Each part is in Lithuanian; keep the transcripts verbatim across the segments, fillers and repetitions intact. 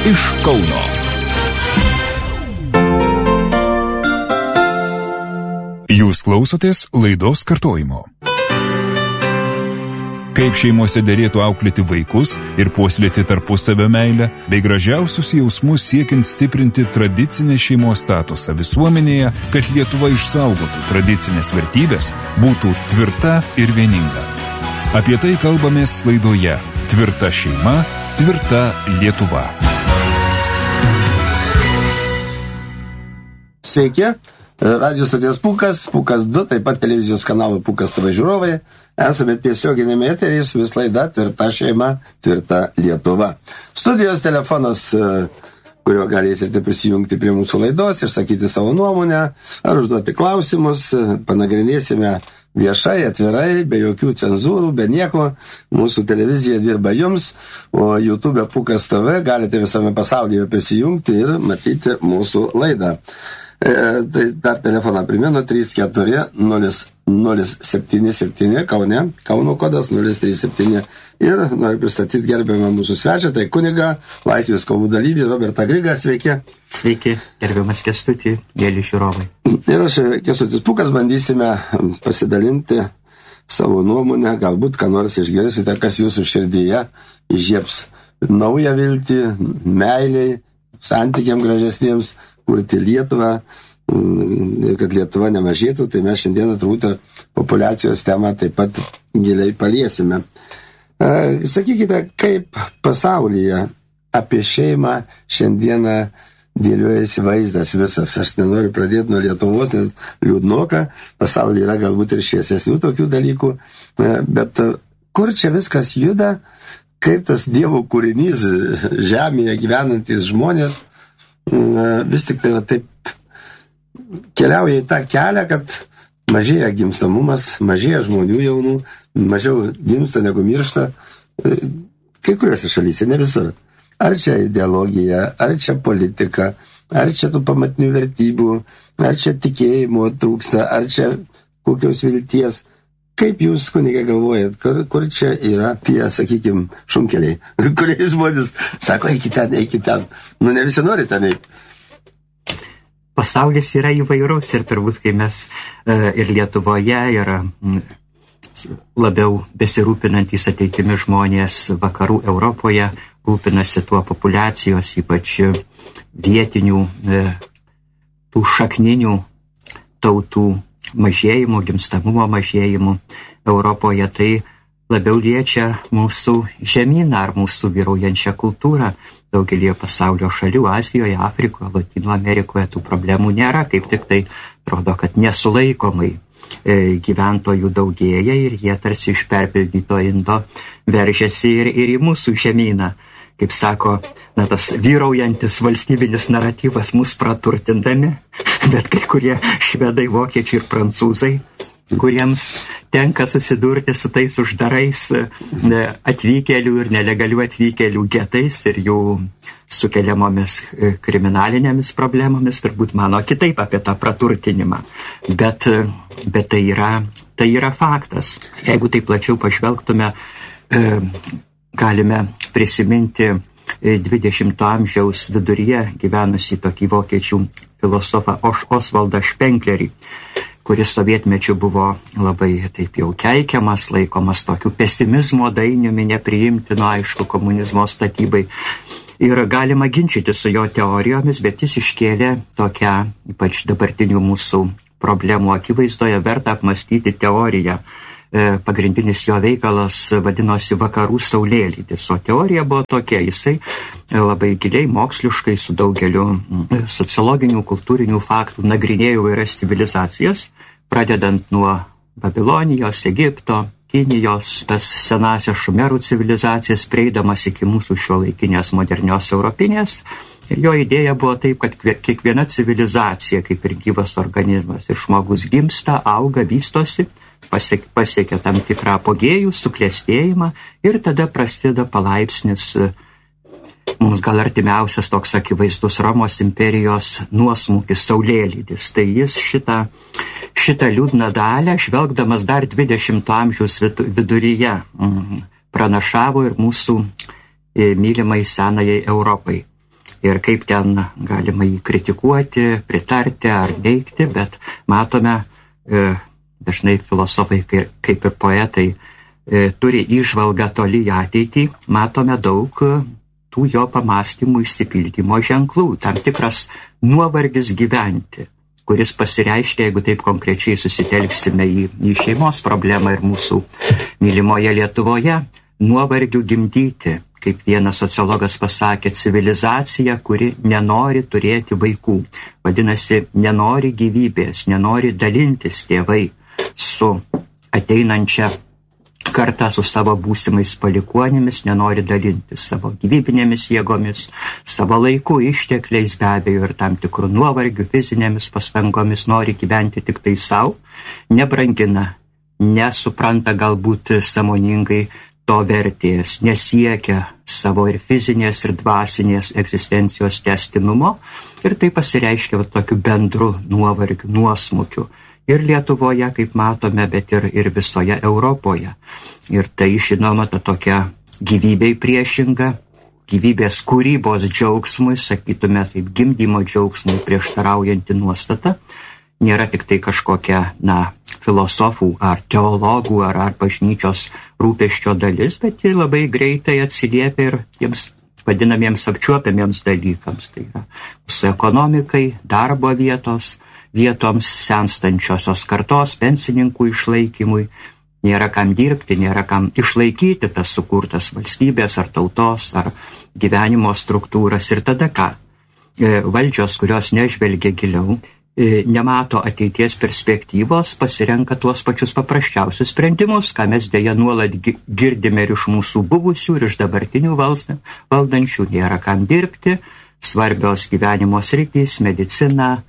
iš Kauno. Jūs klausotės laidos kartojimo. Kaip šeimose derėtų auklėti vaikus ir puoselėti tarpusavio meilę, bei gražiausius jausmus siekiant stiprinti tradicinę šeimos statusą visuomenėje, kad Lietuva išsaugotų tradicinės vertybės, būtų tvirta ir vieninga. Apie tai kalbamės laidoje Tvirta šeima, tvirta Lietuva. Sveiki, radio stoties Pūkas, Pūkas du, taip pat televizijos kanalo Pūkas T V žiūrovai. Esame tiesioginėme eteryje su vis laida Tvirta šeima, tvirta Lietuva. Studijos telefonas, kurio galėsite prisijungti prie mūsų laidos ir sakyti savo nuomonę, ar užduoti klausimus, panagrinėsime viešai, atvirai, be jokių cenzūrų, be nieko. Mūsų televizija dirba jums, o YouTube Pūkas T V galite visame pasaulyje prisijungti ir matyti mūsų laidą. E, tai dar telefoną primenu trys keturi nulis nulis septyni septyni Kaune, Kauno kodas nulis trys septyni. Ir noriu pristatyti gerbiamą mūsų svečią, tai kuniga, Laisvės kovų dalyvį Robertą Grigą. Sveiki. Sveiki, gerbiamas Kęstutį, mėly žiūrovai. Ir aš, Kęstutis Pūkas, bandysime pasidalinti savo nuomonę, galbūt ką nors išgirsite, kas jūsų širdyje įžiebs naują viltį, meiliai, santykiam gražesniems, kurti Lietuvą, ir kad Lietuva nemažėtų, tai mes šiandieną turbūt ir populiacijos temą taip pat giliai paliesime. Sakykite, kaip pasaulyje apie šeimą šiandieną dėliojasi vaizdas visas. Aš nenoriu pradėti nuo Lietuvos, nes liūdnoka, pasaulyje yra galbūt ir šviesesnių tokių dalykų, bet kur čia viskas juda, kaip tas Dievo kūrinys, žemėje gyvenantys žmonės, vis tik tai va, taip keliauja į tą kelią, kad mažėja gimstamumas, mažėja žmonių jaunų, mažiau gimsta negu miršta. Kai kuriuose šalyse, ne visur. Ar čia ideologija, ar čia politika, ar čia tų pamatinių vertybių, ar čia tikėjimo trūksta, ar čia kokios vilties. Kaip jūs, kunige, galvojat, kur, kur čia yra tie, sakykime, šunkeliai, kurie žmonės sako, eikit ten, eikit ten. Nu, ne visi nori ten eiti. Pasaulis yra įvairus ir turbūt, kai mes ir Lietuvoje yra labiau besirūpinantys ateitimi žmonės vakarų Europoje, rūpinasi tuo populiacijos, ypač vietinių, tų šakninių tautų mažėjimu, gimstamumo mažėjimu Europoje, tai labiau liečia mūsų žemyną ar mūsų vyraujančią kultūrą. Daugelį pasaulio šalių, Azijoje, Afrikoje, Latino Amerikoje tų problemų nėra, kaip tik tai rodo, kad nesulaikomai gyventojų daugėja ir jie tarsi iš perpildyto indo veržiasi ir, ir į mūsų žemyną. Kaip sako, na, tas vyraujantis valstybinis naratyvas mus praturtindami, bet kai kurie švedai, vokiečiai ir prancūzai, kuriems tenka susidurti su tais uždarais atvykėlių ir nelegalių atvykėlių getais ir jų sukeliamomis kriminalinėmis problemomis, turbūt mano kitaip apie tą praturtinimą. Bet, bet tai, yra, tai yra faktas. Jeigu tai plačiau pažvelgtume, galime prisiminti dvidešimto amžiaus viduryje gyvenusi tokį vokiečių filosofą Osvaldą Špenklerį, kuris sovietmečiu buvo labai taip jau keikiamas, laikomas tokiu pesimizmo dainiumi, nepriimtino, aišku, komunizmo statybai. Ir galima ginčyti su jo teorijomis, bet jis iškėlė tokią, ypač dabartinių mūsų problemų akivaizdoje, verta apmastyti teoriją. Pagrindinis jo veikalas vadinosi Vakarų saulėlydis, o teorija buvo tokia, jisai labai giliai moksliškai su daugeliu sociologinių, kultūrinių faktų nagrinėjo įvairias civilizacijas, pradedant nuo Babilonijos, Egipto, Kinijos, tas senasias šumerų civilizacijas, prieidamas iki mūsų šiuolaikinės modernios europinės. Ir jo idėja buvo taip, kad kiekviena civilizacija, kaip ir gyvas organizmas, ir žmogus gimsta, auga, vystosi, pasiekia tam tikrą apogėjų, suklestėjimą ir tada prasideda palaipsnis mums gal artimiausias toks akivaizdus Romos imperijos nuosmukis saulėlydis. Tai jis šitą, šitą liūdną dalę, žvelgdamas dar dvidešimto amžiaus viduryje, pranašavo ir mūsų mylimai senajai Europai. ir kaip ten galima jį kritikuoti, pritarti ar neigti, bet matome, dažnai filosofai kaip ir poetai turi įžvalgą toli į ateitį, matome daug tų jo pamastymų išsipildymo ženklų, tam tikras nuovargis gyventi, kuris pasireiškia, jeigu taip konkrečiai susitelksime į, į šeimos problemą ir mūsų mylimoje Lietuvoje, nuovargių gimdyti. Kaip vienas sociologas pasakė, civilizacija, kuri nenori turėti vaikų. Vadinasi, nenori gyvybės, nenori dalintis tėvai su ateinančia karta, su savo būsimais palikuonimis, nenori dalintis savo gyvybinėmis jėgomis, savo laiku, ištekliais be abejo ir tam tikrų nuovargių, fizinėmis pastangomis, nori gyventi tik tai savo, nebrangina, nesupranta galbūt sąmoningai to vertės, nesiekia savo ir fizinės, ir dvasinės egzistencijos tęstinumo ir tai pasireiškia va, tokiu bendru nuovargiu, nuosmukiu. Ir Lietuvoje, kaip matome, bet ir, ir visoje Europoje. Ir tai, žinoma, ta tokia gyvybei priešinga, gyvybės kūrybos džiaugsmui, sakytume taip, gimdymo džiaugsmui prieštaraujanti nuostata, nėra tik tai kažkokia, na, filosofų ar teologų ar, ar bažnyčios rūpesčio dalis, bet ji labai greitai atsiliepia ir tiems vadinamiems apčiuopiamiems dalykams. Tai yra mūsų ekonomikai, darbo vietos, vietoms senstančiosios kartos, pensininkų išlaikymui, nėra kam dirbti, nėra kam išlaikyti tas sukurtas valstybės ar tautos ar gyvenimo struktūras. Ir tada ką? Valdžios, kurios nežvelgia giliau, nemato ateities perspektyvos, pasirenka tuos pačius paprasčiausius sprendimus, ką mes dėja nuolat girdime ir iš mūsų buvusių, ir iš dabartinių valdančių. Nėra kam dirbti, svarbios gyvenimo sritys, medicina,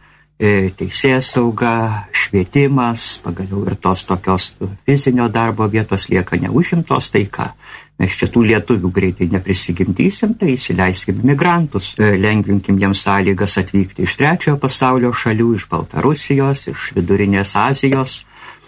teisėsauga, švietimas, pagaliau ir tos tokios fizinio darbo vietos lieka neužimtos, tai ką? Mes čia tų lietuvių greitai neprisigimdysim, tai įsileiskim migrantus, lengvinkim jiems sąlygas atvykti iš trečiojo pasaulio šalių, iš Baltarusijos, iš Vidurinės Azijos.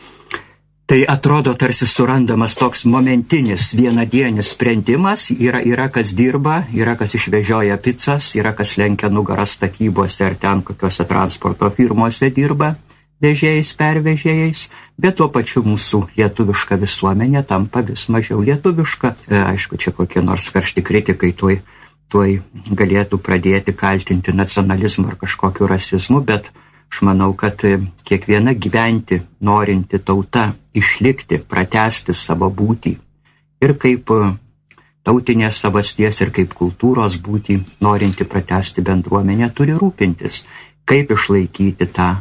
Tai atrodo tarsi surandamas toks momentinis, vienadienis sprendimas, yra, yra kas dirba, yra kas išvežioja picas, yra kas lenkia nugarą statybose ar ten kokiuose transporto firmose dirba vežėjais, pervežėjais, bet tuo pačiu mūsų lietuviška visuomenė tampa vis mažiau lietuviška. E, aišku, čia kokie nors karšti kritikai tuoj, tuoj galėtų pradėti kaltinti nacionalizmu ar kažkokiu rasizmu, bet aš manau, kad kiekviena gyventi norinti tauta išlikti, pratęsti savo būtį ir kaip tautinės savasties ir kaip kultūros būtį norinti pratęsti bendruomenę turi rūpintis, kaip išlaikyti tą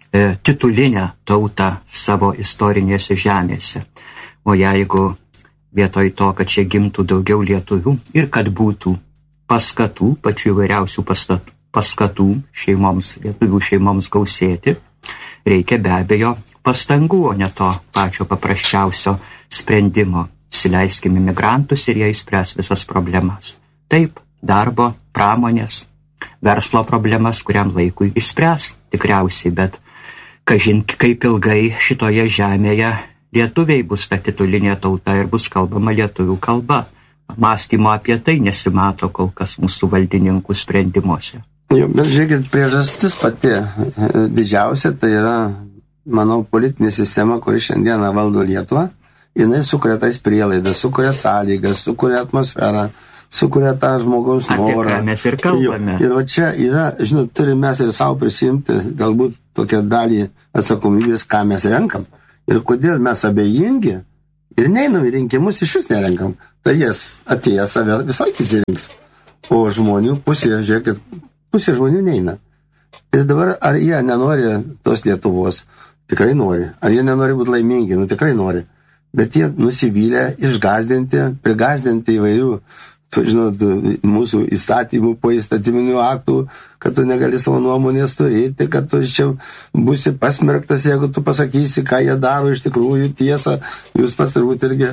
titulinę tautą savo istorinėse žemėse. O jeigu vietoj to, kad čia gimtų daugiau lietuvių ir kad būtų paskatų, pačių įvairiausių pastatų, paskatų šeimoms, lietuvių šeimoms gausėti, reikia be abejo pastangų, o ne to pačio paprasčiausio sprendimo. Įsileiskime migrantus ir jie išspręs visas problemas. Taip, darbo, pramonės, verslo problemas kuriam laikui išspręs tikriausiai, bet kažin kaip ilgai šitoje žemėje lietuviai bus ta titulinė tauta ir bus kalbama lietuvių kalba. Mąstymo apie tai nesimato kol kas mūsų valdininkų sprendimuose. Jo, bet žiūrėkit, priežastis pati didžiausia, tai yra, manau, politinė sistema, kuri šiandieną valdo Lietuvą. Jinai sukuria tais prielaidas, sukuria sąlygas, sukuria atmosferą, sukuria tą žmogaus norą. Apie ką mes ir kalbame. Jo, ir va čia yra, žinot, turim mes ir savo prisimti galbūt tokią dalį atsakomybės, ką mes renkam. Ir kodėl mes abejingi ir neinam į rinkimus, iš vis nerenkam. Tai jas atėję save visai įsirinks. O žmonių pusė, žiūrėkit, pusė žmonių neina. Ir dabar, ar jie nenori tos Lietuvos? Tikrai nori. Ar jie nenori būti laimingi? Nu, tikrai nori. Bet jie nusivylę, išgazdinti, prigazdinti įvairių, tu, žinot, mūsų įstatymų, po įstatyminių aktų, kad tu negali savo nuomonės turėti, kad tu čia būsi pasmerktas, jeigu tu pasakysi, ką jie daro iš tikrųjų tiesą. Jūs pats turbūt irgi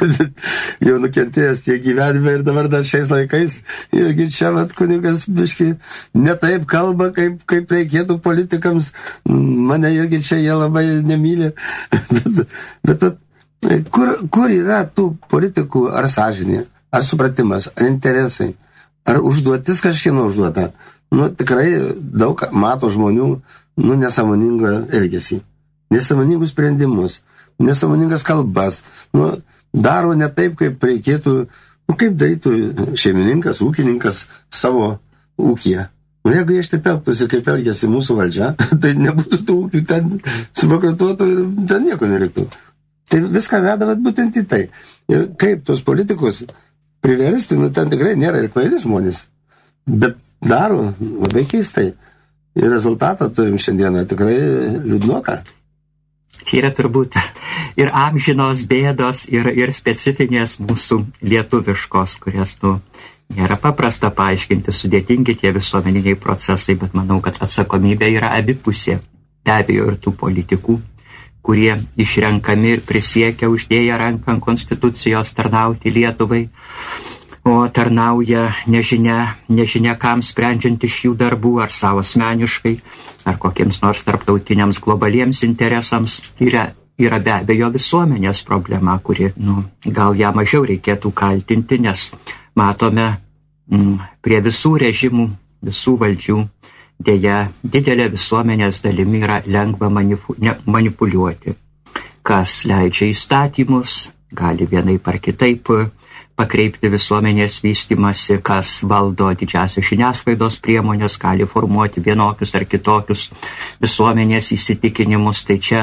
jau nukentėjęs tie gyvenime ir dabar dar šiais laikais. Irgi čia, vat, kunigas biški ne taip kalba, kaip, kaip reikėtų politikams. Mane irgi čia jie labai nemyli. bet, bet Kur, kur yra tų politikų ar sąžinė, ar supratimas, ar interesai, ar užduotis kažkieno užduota. Nu, tikrai daug mato žmonių, nu, nesąmoningą elgesį, nesąmoningus sprendimus, nesąmoningas kalbas, nu, daro ne taip, kaip reikėtų, nu, kaip darytų šeimininkas, ūkininkas savo ūkyje. Nu, jeigu jie taip elgtųsi, kaip elgėsi mūsų valdžia, tai nebūtų tų ūkių, ten subankrutuotų ir ten nieko nereiktų. Tai viską veda būtent į tai. Ir kaip tos politikus priversti, nu, ten tikrai nėra ir kvaili žmonės, bet daro labai keistai. Ir rezultatą turim šiandieną tikrai liūdnoką. Čia yra turbūt ir amžinos bėdos, ir, ir specifinės mūsų lietuviškos, kurias, nu, nėra paprasta paaiškinti, sudėtingi tie visuomeniniai procesai, bet manau, kad atsakomybė yra abipusė. Be abejo ir tų politikų, kurie išrenkami ir prisiekia uždėję ranką ant konstitucijos tarnauti Lietuvai, o tarnauja nežinia, nežinia kam sprendžiant iš jų darbų, ar savo asmeniškai, ar kokiems nors tarptautiniams globaliems interesams, yra, yra be abejo visuomenės problema, kuri, nu, gal ją mažiau reikėtų kaltinti, nes matome mm, prie visų režimų, visų valdžių, dėja, didelė visuomenės dalimi yra lengva manipu, ne, manipuliuoti. Kas leidžia įstatymus, gali vienaip ar kitaip pakreipti visuomenės vystymasi, kas valdo didžiausias žiniasklaidos priemonės, gali formuoti vienokius ar kitokius visuomenės įsitikinimus. Tai čia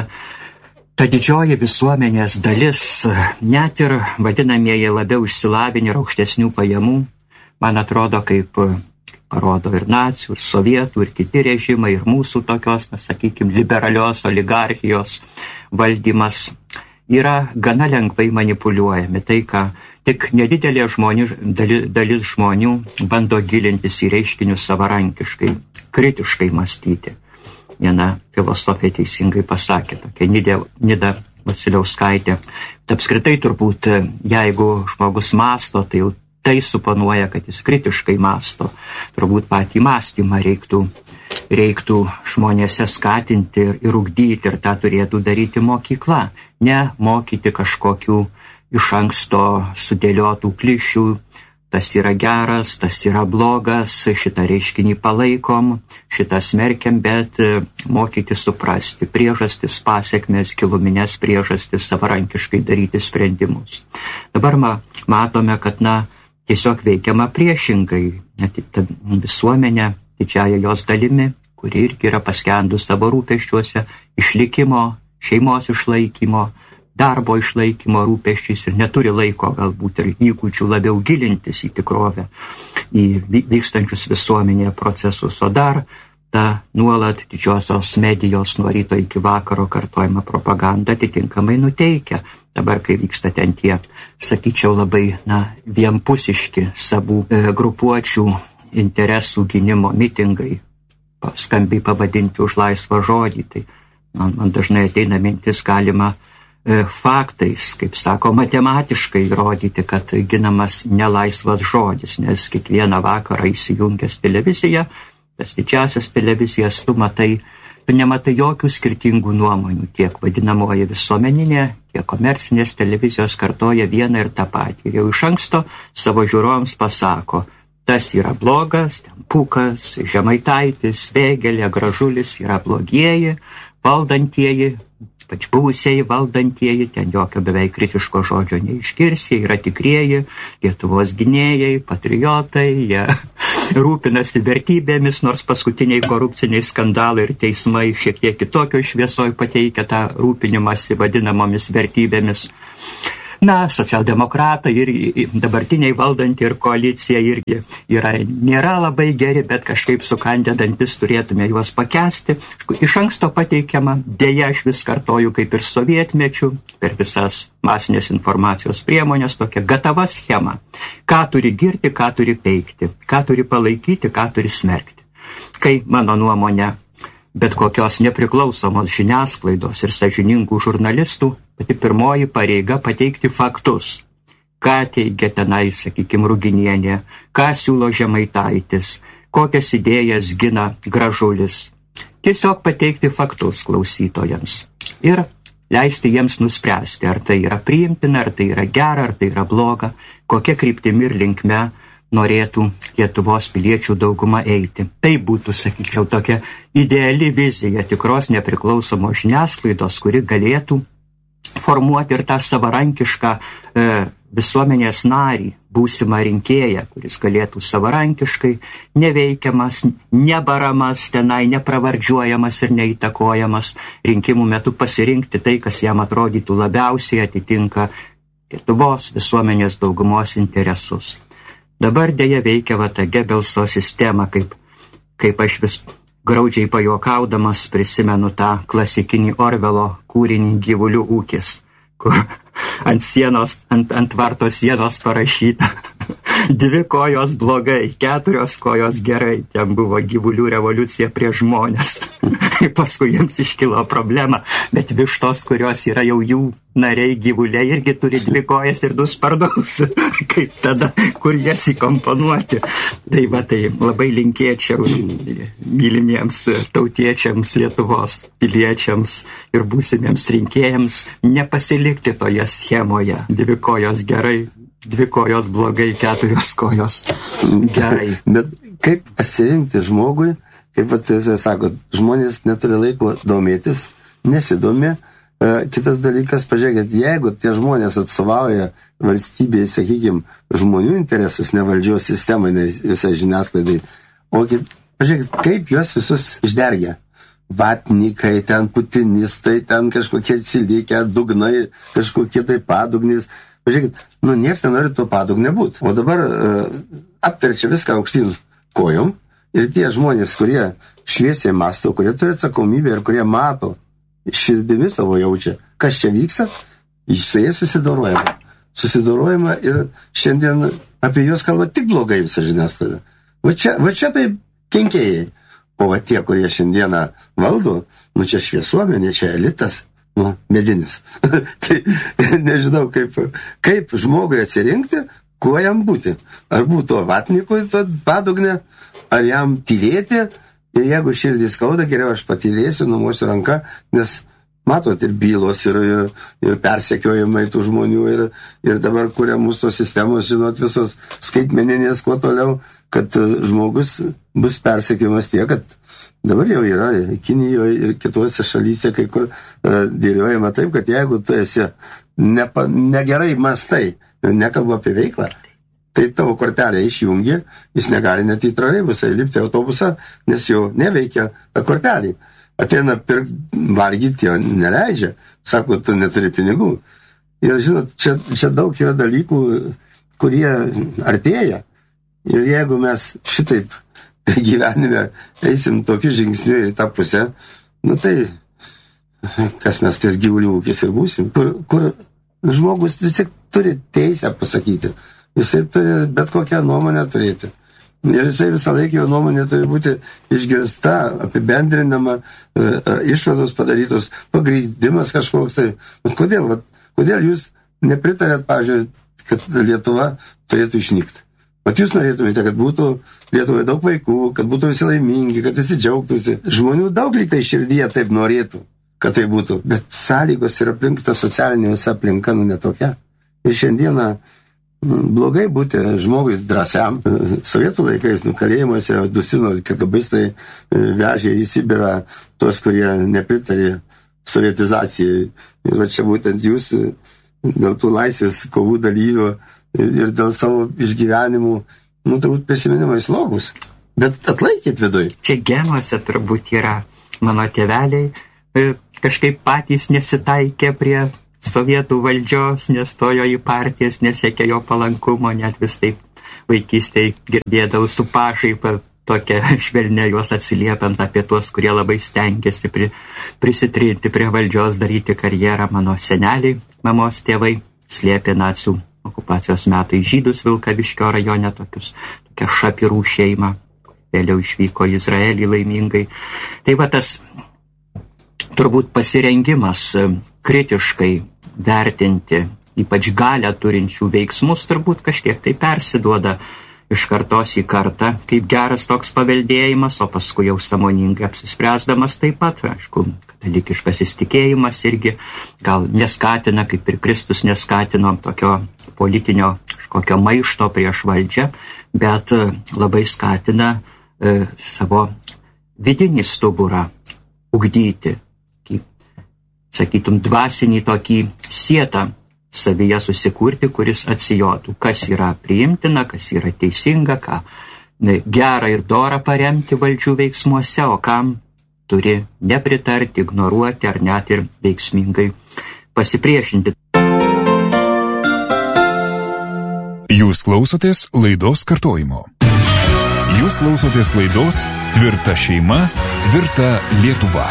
ta didžioji visuomenės dalis, net ir vadinamieji labiau išsilavinę ir aukštesnių pajamų, man atrodo, kaip parodo ir nacių, ir sovietų, ir kiti režimai, ir mūsų tokios, na, sakykime, liberalios oligarchijos valdymas, yra gana lengvai manipuliuojami. Tai, ką tik nedidelė žmonių, dalis žmonių bando gilintis į reiškinius savarankiškai, kritiškai mąstyti. Viena filosofė teisingai pasakė, tokia Nida, Nida Vasiliauskaitė. Tai apskritai turbūt, jeigu žmogus mąsto, tai jau tai suponuoja, kad jis kritiškai mąsto. Turbūt patį mąstymą reiktų, reiktų žmonėse skatinti ir, ir ugdyti, ir tą turėtų daryti mokykla. Ne mokyti kažkokių iš anksto sudėliotų klišių, tas yra geras, tas yra blogas, šitą reiškinį palaikom, šitą smerkiam, bet mokyti suprasti priežastis, pasiekmes, giluminės priežastis, savarankiškai daryti sprendimus. Dabar ma, matome, kad, na, tiesiog veikiama priešingai, net ta visuomenė, didžiąja jos dalimi, kuri irgi yra paskendus savo rūpeščiuose, išlikimo, šeimos išlaikymo, darbo išlaikymo rūpeščiais ir neturi laiko galbūt ir įgūdžių labiau gilintis į tikrovę, į vykstančius visuomenėje procesus, o dar ta nuolat didžiosios medijos nuo ryto iki vakaro kartojama propaganda atitinkamai nuteikia. Dabar, kai vyksta ten tie, sakyčiau, labai, na, vienpusiški savų e, grupuočių interesų gynimo mitingai, skambiai pavadinti už laisvą žodį, tai man, man dažnai ateina mintis, galima e, faktais, kaip sako, matematiškai įrodyti, kad ginamas nelaisvas žodis, nes kiekvieną vakarą įsijungęs televiziją, tas didžiasias televizijas, tu matai, tu nematai jokių skirtingų nuomonių, tiek vadinamoji visuomeninė, tiek komercinės televizijos kartoja vieną ir tą patį. Ir jau iš anksto savo žiūrovams pasako, tas yra blogas, ten Pūkas, Žemaitaitis, Vėgėlė, Gražulis yra blogieji, valdantieji, ypač buvusieji valdantieji, ten jokio beveik kritiško žodžio neišgirsi, yra tikrieji Lietuvos gynėjai, patriotai, jie rūpinasi vertybėmis, nors paskutiniai korupciniai skandalai ir teismai šiek tiek kitokio šviesoj pateikia tą rūpinimąsi vadinamomis vertybėmis. Na, socialdemokratai ir dabartiniai valdantį ir koalicija irgi yra, nėra labai geri, bet kažkaip sukandę dantis turėtume juos pakęsti. Iš anksto pateikiama, dėja aš vis kartoju kaip ir sovietmečių, per visas masinės informacijos priemonės, tokia gatava schema. Ką turi girti, ką turi peikti, ką turi palaikyti, ką turi smerkti. Kai, mano nuomonė, bet kokios nepriklausomos žiniasklaidos ir sąžiningų žurnalistų pati pirmoji pareiga pateikti faktus. Ką teigia tenai, sakykime, Ruginienė, ką siūlo Žemaitaitis, kokias idėjas gina Gražulis. Tiesiog pateikti faktus klausytojams ir leisti jiems nuspręsti, ar tai yra priimtina, ar tai yra gera, ar tai yra bloga, kokia kryptimi ir linkme norėtų Lietuvos piliečių dauguma eiti. Tai būtų, sakyčiau, tokia ideali vizija tikros nepriklausomos žiniasklaidos, kuri galėtų formuoti ir tą savarankišką e, visuomenės narį, būsimą rinkėją, kuris galėtų savarankiškai, neveikiamas, nebaramas tenai, nepravardžiuojamas ir neįtakojamas rinkimų metu pasirinkti tai, kas jam atrodytų labiausiai atitinka Lietuvos visuomenės daugumos interesus. Dabar dėja veikia va ta Gebelso sistema, kaip, kaip aš vis graudžiai pajokaudamas prisimenu tą klasikinį Orvelo kūrinį Gyvulių ūkis, kur ant sienos, ant, ant varto sienos parašyta dvi kojos blogai, keturios kojos gerai. Ten buvo gyvulių revoliucija prieš žmonės. Paskui jiems iškilo problema, bet vištos, kurios yra jau jų nariai gyvuliai, irgi turi dvi kojas ir du sparnus. Kaip tada, kur jas įkomponuoti? Tai va, tai labai linkėčiau mylimiems tautiečiams, Lietuvos piliečiams ir būsimiems rinkėjams nepasilikti toje schemoje. Dvi kojos gerai, dvi kojos blogai, keturios kojos gerai. Bet kaip pasirinkti žmogui, kaip pat jūs sakot, žmonės neturi laiko domėtis, nesidomi. Kitas dalykas, pažiūrėkit, jeigu tie žmonės atstovauja valstybėje, sakykime, žmonių interesus, ne valdžios sistemai, ne visai žiniasklaidai, o pažiūrėkit, kaip juos visus išdergia. Vatnikai, ten putinistai, ten kažkokie atsilikę, dugnai, kažkokie tai padugnys. Pažiūrėkit, nu nieks nenori to padugnė būti. O dabar uh, apverčia viską aukštyn kojom ir tie žmonės, kurie šviesiai mąsto, kurie turi atsakomybę ir kurie mato, širdimi savo jaučia, kas čia vyksta, su jais susidorojama. Susidorojama ir šiandien apie juos kalba tik blogai visą žiniasklaidą. Va čia, va čia tai kenkėjai. O va tie, kurie šiandieną valdo, nu čia šviesuomenė, čia elitas, nu, medinis. Tai nežinau, kaip, kaip žmogui atsirinkti, kuo jam būti. Ar būtų vatnikui to padugnė, ar jam tylėti, ir jeigu širdį skauda, geriau aš patylėsiu, numosiu ranką, nes matot ir bylos, ir, ir, ir persekiojimai tų žmonių, ir, ir dabar kuria mūsų sistemos, žinot, visos skaitmeninės, kuo toliau, kad žmogus bus persekiojamas tiek, kad dabar jau yra Kinijoje ir kitose šalyse, kai kur uh, dėliojama taip, kad jeigu tu esi nepa, negerai mastai, nekalbu apie veiklą, tai tavo kortelę išjungi, jis negali net į troleibusą įlipti autobusą, nes jau neveikia kortelį. Ateina pirkti valgyti, jo neleidžia, sako, tu neturi pinigų. Ir žinot, čia, čia daug yra dalykų, kurie artėja. Ir jeigu mes šitaip gyvenime eisim tokiu žingsniu į tą pusę, nu tai kas mes ties gyvulių ūkis ir būsim, kur, kur žmogus vis tik turi teisę pasakyti. Jisai turi bet kokią nuomonę turėti. Ir jisai visą laiką jo nuomonė turi būti išgirsta, apibendrinama, išvados padarytos, pagrįdimas kažkoks tai. Kodėl, vat, kodėl jūs nepritarėt, pavyzdžiui, kad Lietuva turėtų išnykti? Vat jūs norėtumėte, kad būtų Lietuvoje daug vaikų, kad būtų visi laimingi, kad visi džiaugtųsi. Žmonių daug lyg tai širdyje taip norėtų, kad tai būtų. Bet sąlygos ir aplink ta socialinė visa aplinka, nu netokia. Ir šiandieną blogai būti žmogui drąsiam. Sovietų laikais, nu, kalėjimuose, Dustino kagabistai vežė į Sibirą tos, kurie nepritarė sovietizacijai. Ir va čia būtent jūs dėl tų laisvės kovų dalyvių ir dėl savo išgyvenimų, nu, turbūt prisiminimai slogus. Bet atlaikėt viduj. Čia genuose turbūt yra. Mano tėveliai kažkaip patys nesitaikė prie sovietų valdžios, nestojo į partijas, nesiekė jo palankumo, net vis taip vaikystėje girdėdavau su pašaipa tokia švelnia juos atsiliepiant apie tuos, kurie labai stengiasi pri, prisitrinti prie valdžios, daryti karjerą. Mano seneliai, mamos tėvai, slėpė nacių okupacijos metai žydus Vilkaviškio rajone, tokius, tokia Šapirų šeima, vėliau išvyko į Izraelį laimingai. Tai va tas turbūt pasirengimas kritiškai vertinti, ypač galią turinčių veiksmus, turbūt kažkiek tai persiduoda iš kartos į kartą, kaip geras toks paveldėjimas, o paskui jau sąmoningai apsispręsdamas taip pat, aišku, kad katalikiškasis tikėjimas irgi gal neskatina, kaip ir Kristus neskatino tokio politinio kažkokio maišto prieš valdžią, bet labai skatina e, savo vidinį stuburą ugdyti, sakytum, dvasinį tokį sietą savyje susikurti, kuris atsijotų, kas yra priimtina, kas yra teisinga, ką gera ir dora paremti valdžių veiksmuose, o kam turi nepritarti, ignoruoti ar net ir veiksmingai pasipriešinti. Jūs klausotės laidos kartojimo. Jūs klausotės laidos Tvirta šeima, tvirta Lietuva.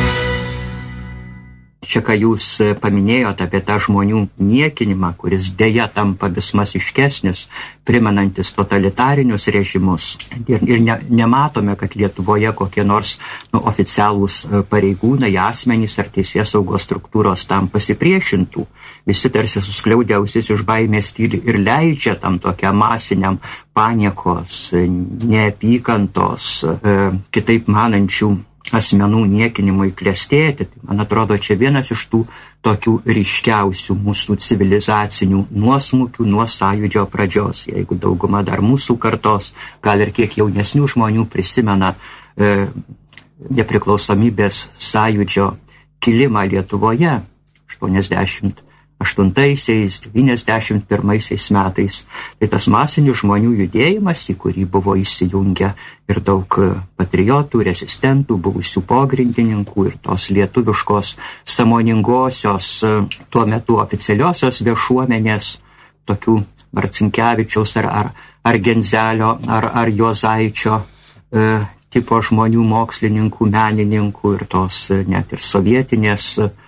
Čia, ką jūs paminėjote apie tą žmonių niekinimą, kuris dėja tampa vis masiškesnis, primenantis totalitarinius režimus. Ir, ir ne, nematome, kad Lietuvoje kokie nors nu, oficialūs pareigūnai, asmenys ar teisėsaugos struktūros tam pasipriešintų. Visi tarsi suskliaudę ausis iš baimės tyli ir leidžia tam tokiam masiniam paniekos, neapykantos, e, kitaip manančių asmenų niekinimui klestėti. Man atrodo, čia vienas iš tų tokių ryškiausių mūsų civilizacinių nuosmukių nuo sąjūdžio pradžios. Jeigu dauguma dar mūsų kartos, gal ir kiek jaunesnių žmonių prisimena e, nepriklausomybės sąjūdžio kilimą Lietuvoje aštuoniasdešimt aštuntaisiais, devyniasdešimt pirmaisiais metais. Tai tas masinis žmonių judėjimas, į kurį buvo įsijungę ir daug patriotų, rezistentų, buvusių pogrindininkų ir tos lietuviškos sąmoningosios tuo metu oficialiosios viešuomenės, tokių Marcinkevičiaus ar, ar, ar Genzelio ar, ar Juozaičio e, tipo žmonių, mokslininkų, menininkų ir tos net ir sovietinės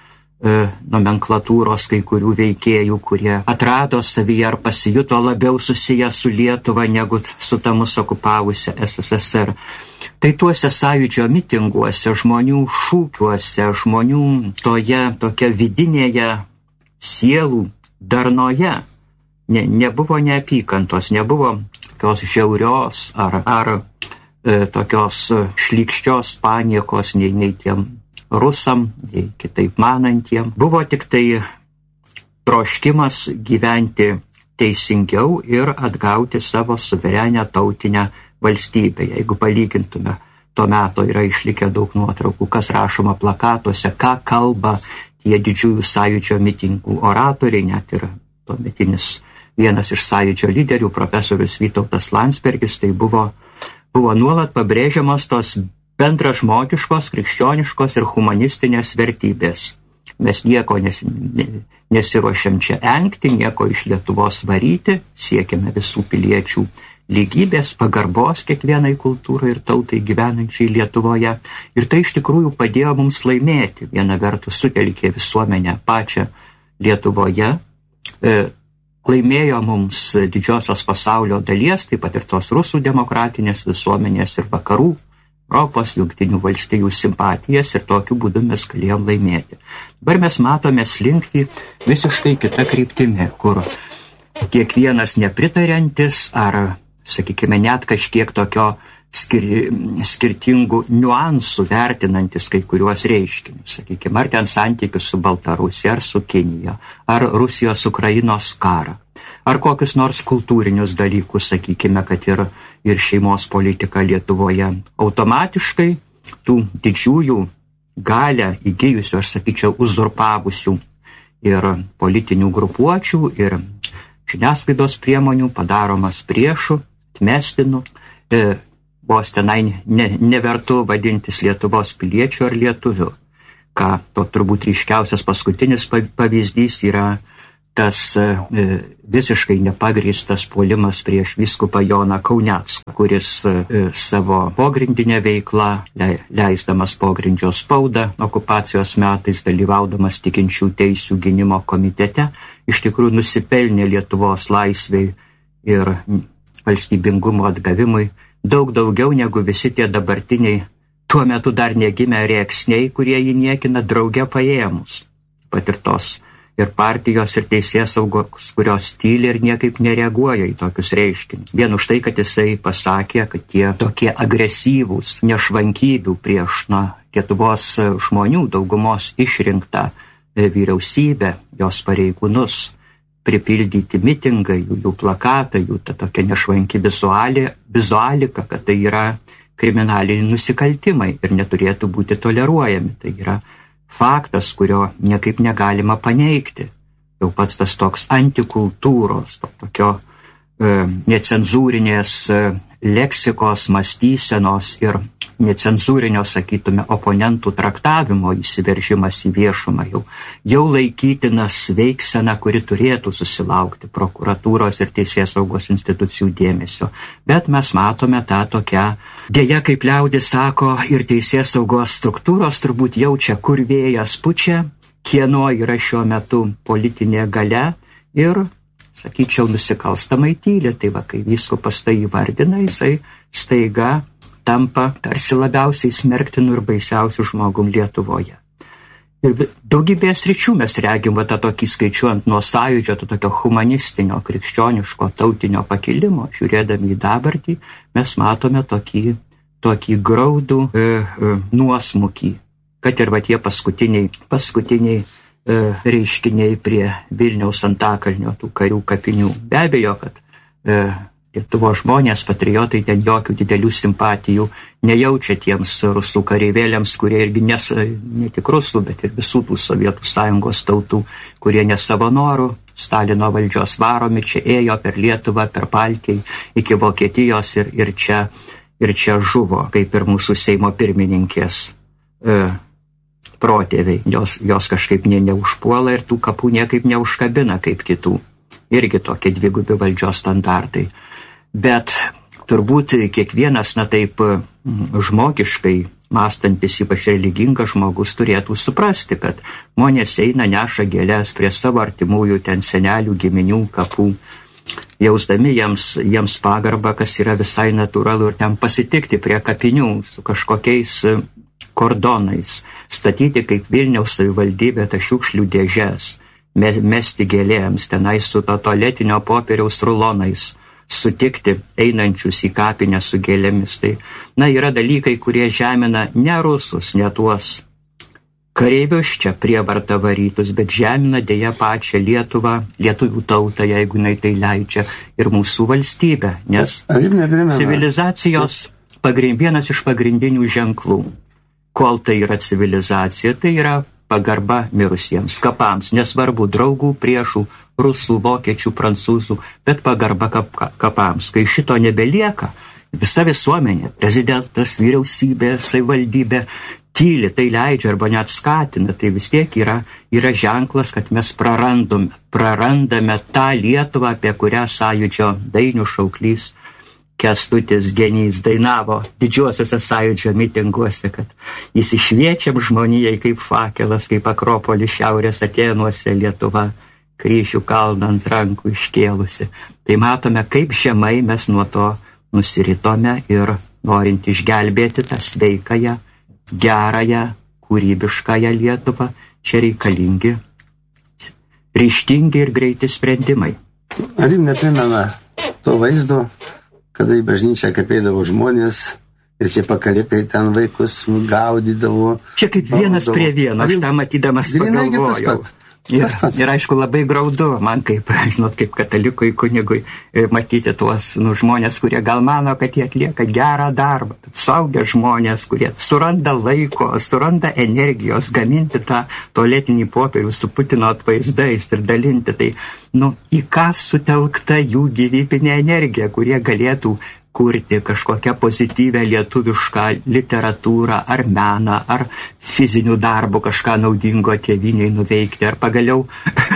nomenklatūros kai kurių veikėjų, kurie atrado savyje ar pasijuto labiau susiję su Lietuva negu su ta mus okupavusia S S S R. Tai tuose sąjūdžio mitinguose, žmonių šūkiuose, žmonių toje tokia vidinėje sielų darnoje ne, nebuvo neapykantos, nebuvo tokios žiaurios ar, ar e, tokios šlykščios paniekos nei, nei tiem rusam, kitaip manantiem. Buvo tik tai troškimas gyventi teisingiau ir atgauti savo suverenę tautinę valstybę. Jeigu palygintume, to meto yra išlikę daug nuotraukų, kas rašoma plakatuose, ką kalba tie didžiųjų sąjūdžio mitingų oratoriai, net ir tuometinis vienas iš sąjūdžio lyderių, profesorius Vytautas Landsbergis, tai buvo, buvo nuolat pabrėžiamos tos bendražmogiškos, krikščioniškos ir humanistinės vertybės. Mes nieko nes, nesiruošiam čia engti, nieko iš Lietuvos varyti, siekiame visų piliečių lygybės, pagarbos kiekvienai kultūrai ir tautai gyvenančiai Lietuvoje. Ir tai iš tikrųjų padėjo mums laimėti. Viena vertus sutelkė visuomenę pačią Lietuvoje, e, laimėjo mums didžiosios pasaulio dalies, taip pat ir tos rusų demokratinės visuomenės ir vakarų Europos, Jungtinių valstijų simpatijas ir tokiu būdu mes galėjom laimėti. Dabar mes matome slinkti visiškai kitą kryptimį, kur kiekvienas nepritariantis ar, sakykime, net kažkiek tokio skir, skirtingų niuansų vertinantis kai kuriuos reiškinius, sakykime, ar ten santykius su Baltarusija, ar su Kinija, ar Rusijos-Ukrainos karą, ar kokius nors kultūrinius dalykus, sakykime, kad ir, ir šeimos politika Lietuvoje. Automatiškai tų didžiųjų galę įgyjusių, aš sakyčiau, uzurpavusių ir politinių grupuočių, ir žiniasklaidos priemonių padaromas priešų, atmestinu, e, vos tenai ne, nevertu vadintis Lietuvos piliečių ar lietuvių. Ką to turbūt ryškiausias paskutinis pavyzdys yra tas e, visiškai nepagrįstas puolimas prieš vyskupą Joną Kaunecką, kuris e, savo pogrindinę veiklą, le, leisdamas pogrindžio spaudą okupacijos metais, dalyvaudamas tikinčių teisių gynimo komitete, iš tikrųjų nusipelnė Lietuvos laisvei ir valstybingumo atgavimui daug daugiau negu visi tie dabartiniai, tuo metu dar negimę rėksniai, kurie jį niekina drauge paėmus. Pat ir tos ir partijos, ir teisėsaugos, kurios tyli ir niekaip nereaguoja į tokius reiškinius. Vien už tai, kad jisai pasakė, kad tie tokie agresyvūs nešvankybių prieš na, Lietuvos žmonių daugumos išrinktą vyriausybę, jos pareigūnus, pripildyti mitingai, jų, jų plakatai, jų ta tokia nešvanki vizuali, vizualika, kad tai yra kriminaliniai nusikaltimai ir neturėtų būti toleruojami. Tai yra faktas, kurio niekaip negalima paneigti. Jau pats tas toks antikultūros, to, tokio e, necenzūrinės e, leksikos, mąstysenos ir necenzūrinio, sakytume, oponentų traktavimo įsiveržimas į viešumą jau, jau laikytinas veiksena, kuri turėtų susilaukti prokuratūros ir teisėsaugos institucijų dėmesio. Bet mes matome tą tokią, dėja, kaip liaudis sako, ir teisėsaugos struktūros turbūt jaučia, kur vėjas pučia, kieno yra šiuo metu politinė galia ir, sakyčiau, nusikalstamai tyli. Tai va, kai vyskupas tai įvardina, jisai staiga tampa tarsi labiausiai smerktinu ir baisiausiu žmogum Lietuvoje. Ir daugybėje sričių mes regim va, tą tokį skaičiuojant nuo sąjūdžio, to tokio humanistinio, krikščioniško, tautinio pakilimo, žiūrėdami į dabartį, mes matome tokį, tokį graudų e, e, nuosmukį, kad ir va tie paskutiniai, paskutiniai e, reiškiniai prie Vilniaus Antakalnio tų karių kapinių. Be abejo, kad e, Lietuvos žmonės, patriotai, ten jokių didelių simpatijų nejaučia tiems rusų kareivėliams, kurie irgi nes, ne tik rusų, bet ir visų tų Sovietų Sąjungos tautų, kurie ne savo norų Stalino valdžios varomi čia ėjo per Lietuvą, per Baltiją iki Vokietijos ir, ir, čia, ir čia žuvo, kaip ir mūsų Seimo pirmininkės e, protėviai. Jos, jos kažkaip ne, neužpuola ir tų kapų niekaip neužkabina kaip kitų. Irgi tokie dvigubi valdžios standartai. Bet turbūt kiekvienas, na taip, žmogiškai mąstantis, ypač religingas žmogus, turėtų suprasti, kad žmonės eina, neša gėles prie savo artimųjų, ten senelių, giminių kapų, jausdami jiems, jiems pagarbą, kas yra visai natūralu, ir ten pasitikti prie kapinių su kažkokiais kordonais, statyti kaip Vilniaus savivaldybė tą šiukšlių dėžes, mesti gėlėms, tenai su to tualetinio popieriaus rulonais, sutikti einančius į kapinę su gėlėmis. Tai, na, yra dalykai, kurie žemina ne rusus, ne tuos kareivius čia prievarta varytus, bet žemina dėja pačią Lietuvą, lietuvių tautą, jeigu jinai tai leidžia, ir mūsų valstybę. Nes civilizacijos pagrind, vienas iš pagrindinių ženklų, kol tai yra civilizacija, tai yra pagarba mirusiems kapams, nesvarbu draugų, priešų, rusų, vokiečių, prancūzų, bet pagarba kap, kapams. Kai šito nebelieka, visa visuomenė, prezidentas, vyriausybė, savivaldybė tyli, tai leidžia arba net skatina, tai vis tiek yra, yra ženklas, kad mes prarandame, prarandame tą Lietuvą, apie kurią Sąjūdžio dainių šauklys Kęstutis Genys dainavo didžiuosiuose Sąjūdžio mitinguose, kad jis išviečiam žmonijai kaip fakelas, kaip Akropolis šiaurės Atėnuose Lietuva, kryžių kalną ant rankų iškėlusi. Tai matome, kaip žemai mes nuo to nusiritome ir norint išgelbėti tą sveikąją, gerąją, kūrybiškąją Lietuvą, čia reikalingi ryžtingi ir greiti sprendimai. Ar jums neprimena to vaizdo, kada į bažnyčią kapeidavo žmonės ir tie pakalikai ten vaikus gaudydavo? Čia kaip vienas prie vieno, aš tą matydamas pagalvojau. Ir, ir aišku, labai graudu man, kaip, žinot, kaip katalikui kunigui, matyti tuos nu, žmonės, kurie gal mano, kad jie atlieka gerą darbą, bet suaugę žmonės, kurie suranda laiko, suranda energijos gaminti tą tualetinį popierių su Putino atvaizdais ir dalinti. Tai, nu, į ką sutelkta jų gyvybinė energija, kurie galėtų kurti kažkokią pozityvę lietuvišką literatūrą, ar meną, ar fizinių darbų kažką naudingo tėvynei nuveikti, ar pagaliau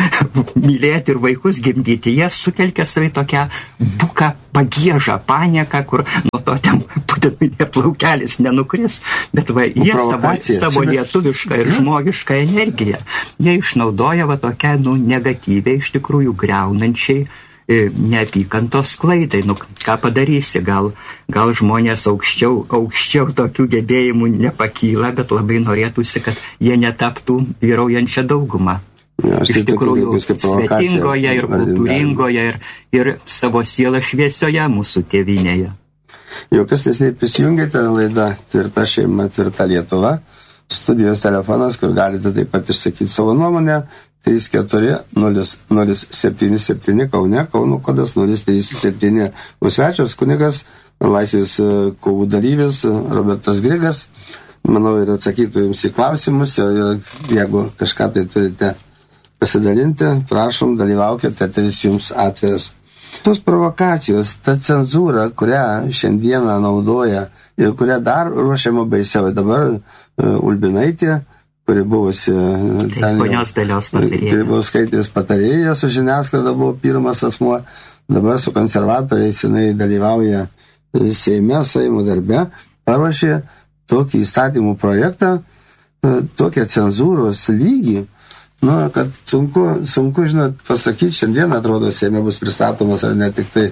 mylėti ir vaikus gimdyti. Jie sutelkia savai tokią buką pagiežą, panieką, kur nuo to ten Putinui neplaukelis nenukris, bet va, jie savo, savo lietuvišką ir žmogišką energiją, jie išnaudoja va tokią nu, negatyviai, iš tikrųjų greunančiai neapykantos klaidai. Nu, ką padarysi, gal, gal žmonės aukščiau, aukščiau tokių gebėjimų nepakyla, bet labai norėtųsi, kad jie netaptų vyraujančią daugumą. Ja, iš tikrųjų svetingoje ir kultūringoje ir, ir savo sielą šviesioje mūsų tėvynėje. Jau kas nesiniai prisijungėte, laida Tvirta šeima, tvirta Lietuva, studijos telefonas, kur galite taip pat išsakyti savo nuomonę, trys keturi nulis nulis septyni septyni Kaune, Kauno kodas nulis trys septyni. O svečias kunigas, Laisvės kovų dalyvis Robertas Grigas, manau, ir atsakytų jums į klausimus, ir jeigu kažką tai turite pasidalinti, prašom, dalyvaukite, eteris jums atviras. Tos provokacijos, ta cenzūra, kurią šiandieną naudoja ir kurią dar ruošiama baisiau. Dabar uh, Ulbinaitė, kuri buvusi ten, ponios Dalios patarėja. Grybauskaitės patarėja su žiniasklaida buvo pirmas asmuo, dabar su konservatoriais jinai dalyvauja Seime, Seimo darbe, paruošė tokį įstatymų projektą, tokią cenzūros lygį, nu, kad sunku, sunku, žinot, pasakyti, šiandien atrodo Seime bus pristatomas ar ne tik tai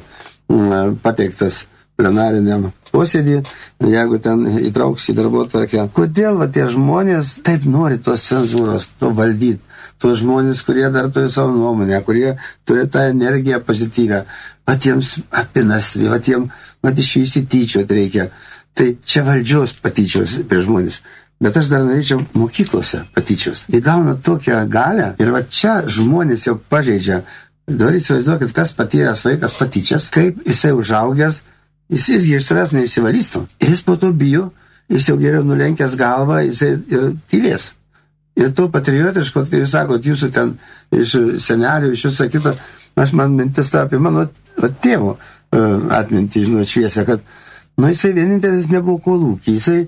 m, pateiktas plenariniam posėdį, jeigu ten įtrauks į darbotvarkę. Kodėl va, tie žmonės taip nori tos cenzūros, to valdyti? Tos žmonės, kurie dar turi savo nuomonę, kurie turi tą energiją pozityvę, vat jiems apinastri, vat jiems, vat iš jų įsityčiot reikia. Tai čia valdžios patyčios prie žmonės. Bet aš dar norėčiau mokyklose patyčios. Įgauna tokią galę ir va čia žmonės jau pažeidžia. Dabar įsivaizduokit, kas patyręs vaikas patyčias, kaip jisai užaugęs, jis irgi iš savęs neišsivalystų. Ir jis po to bijo, jis jau geriau nulenkęs galvą, jisai ir tylės. Ir to patriotiško, kai jūs sakot, jūsų ten iš senelių, iš viso kito, aš man mintis ta apie mano va, tėvo atmintį, žinau, šviesę, kad nu, jisai vienintelis nebuvo kolūkį, jisai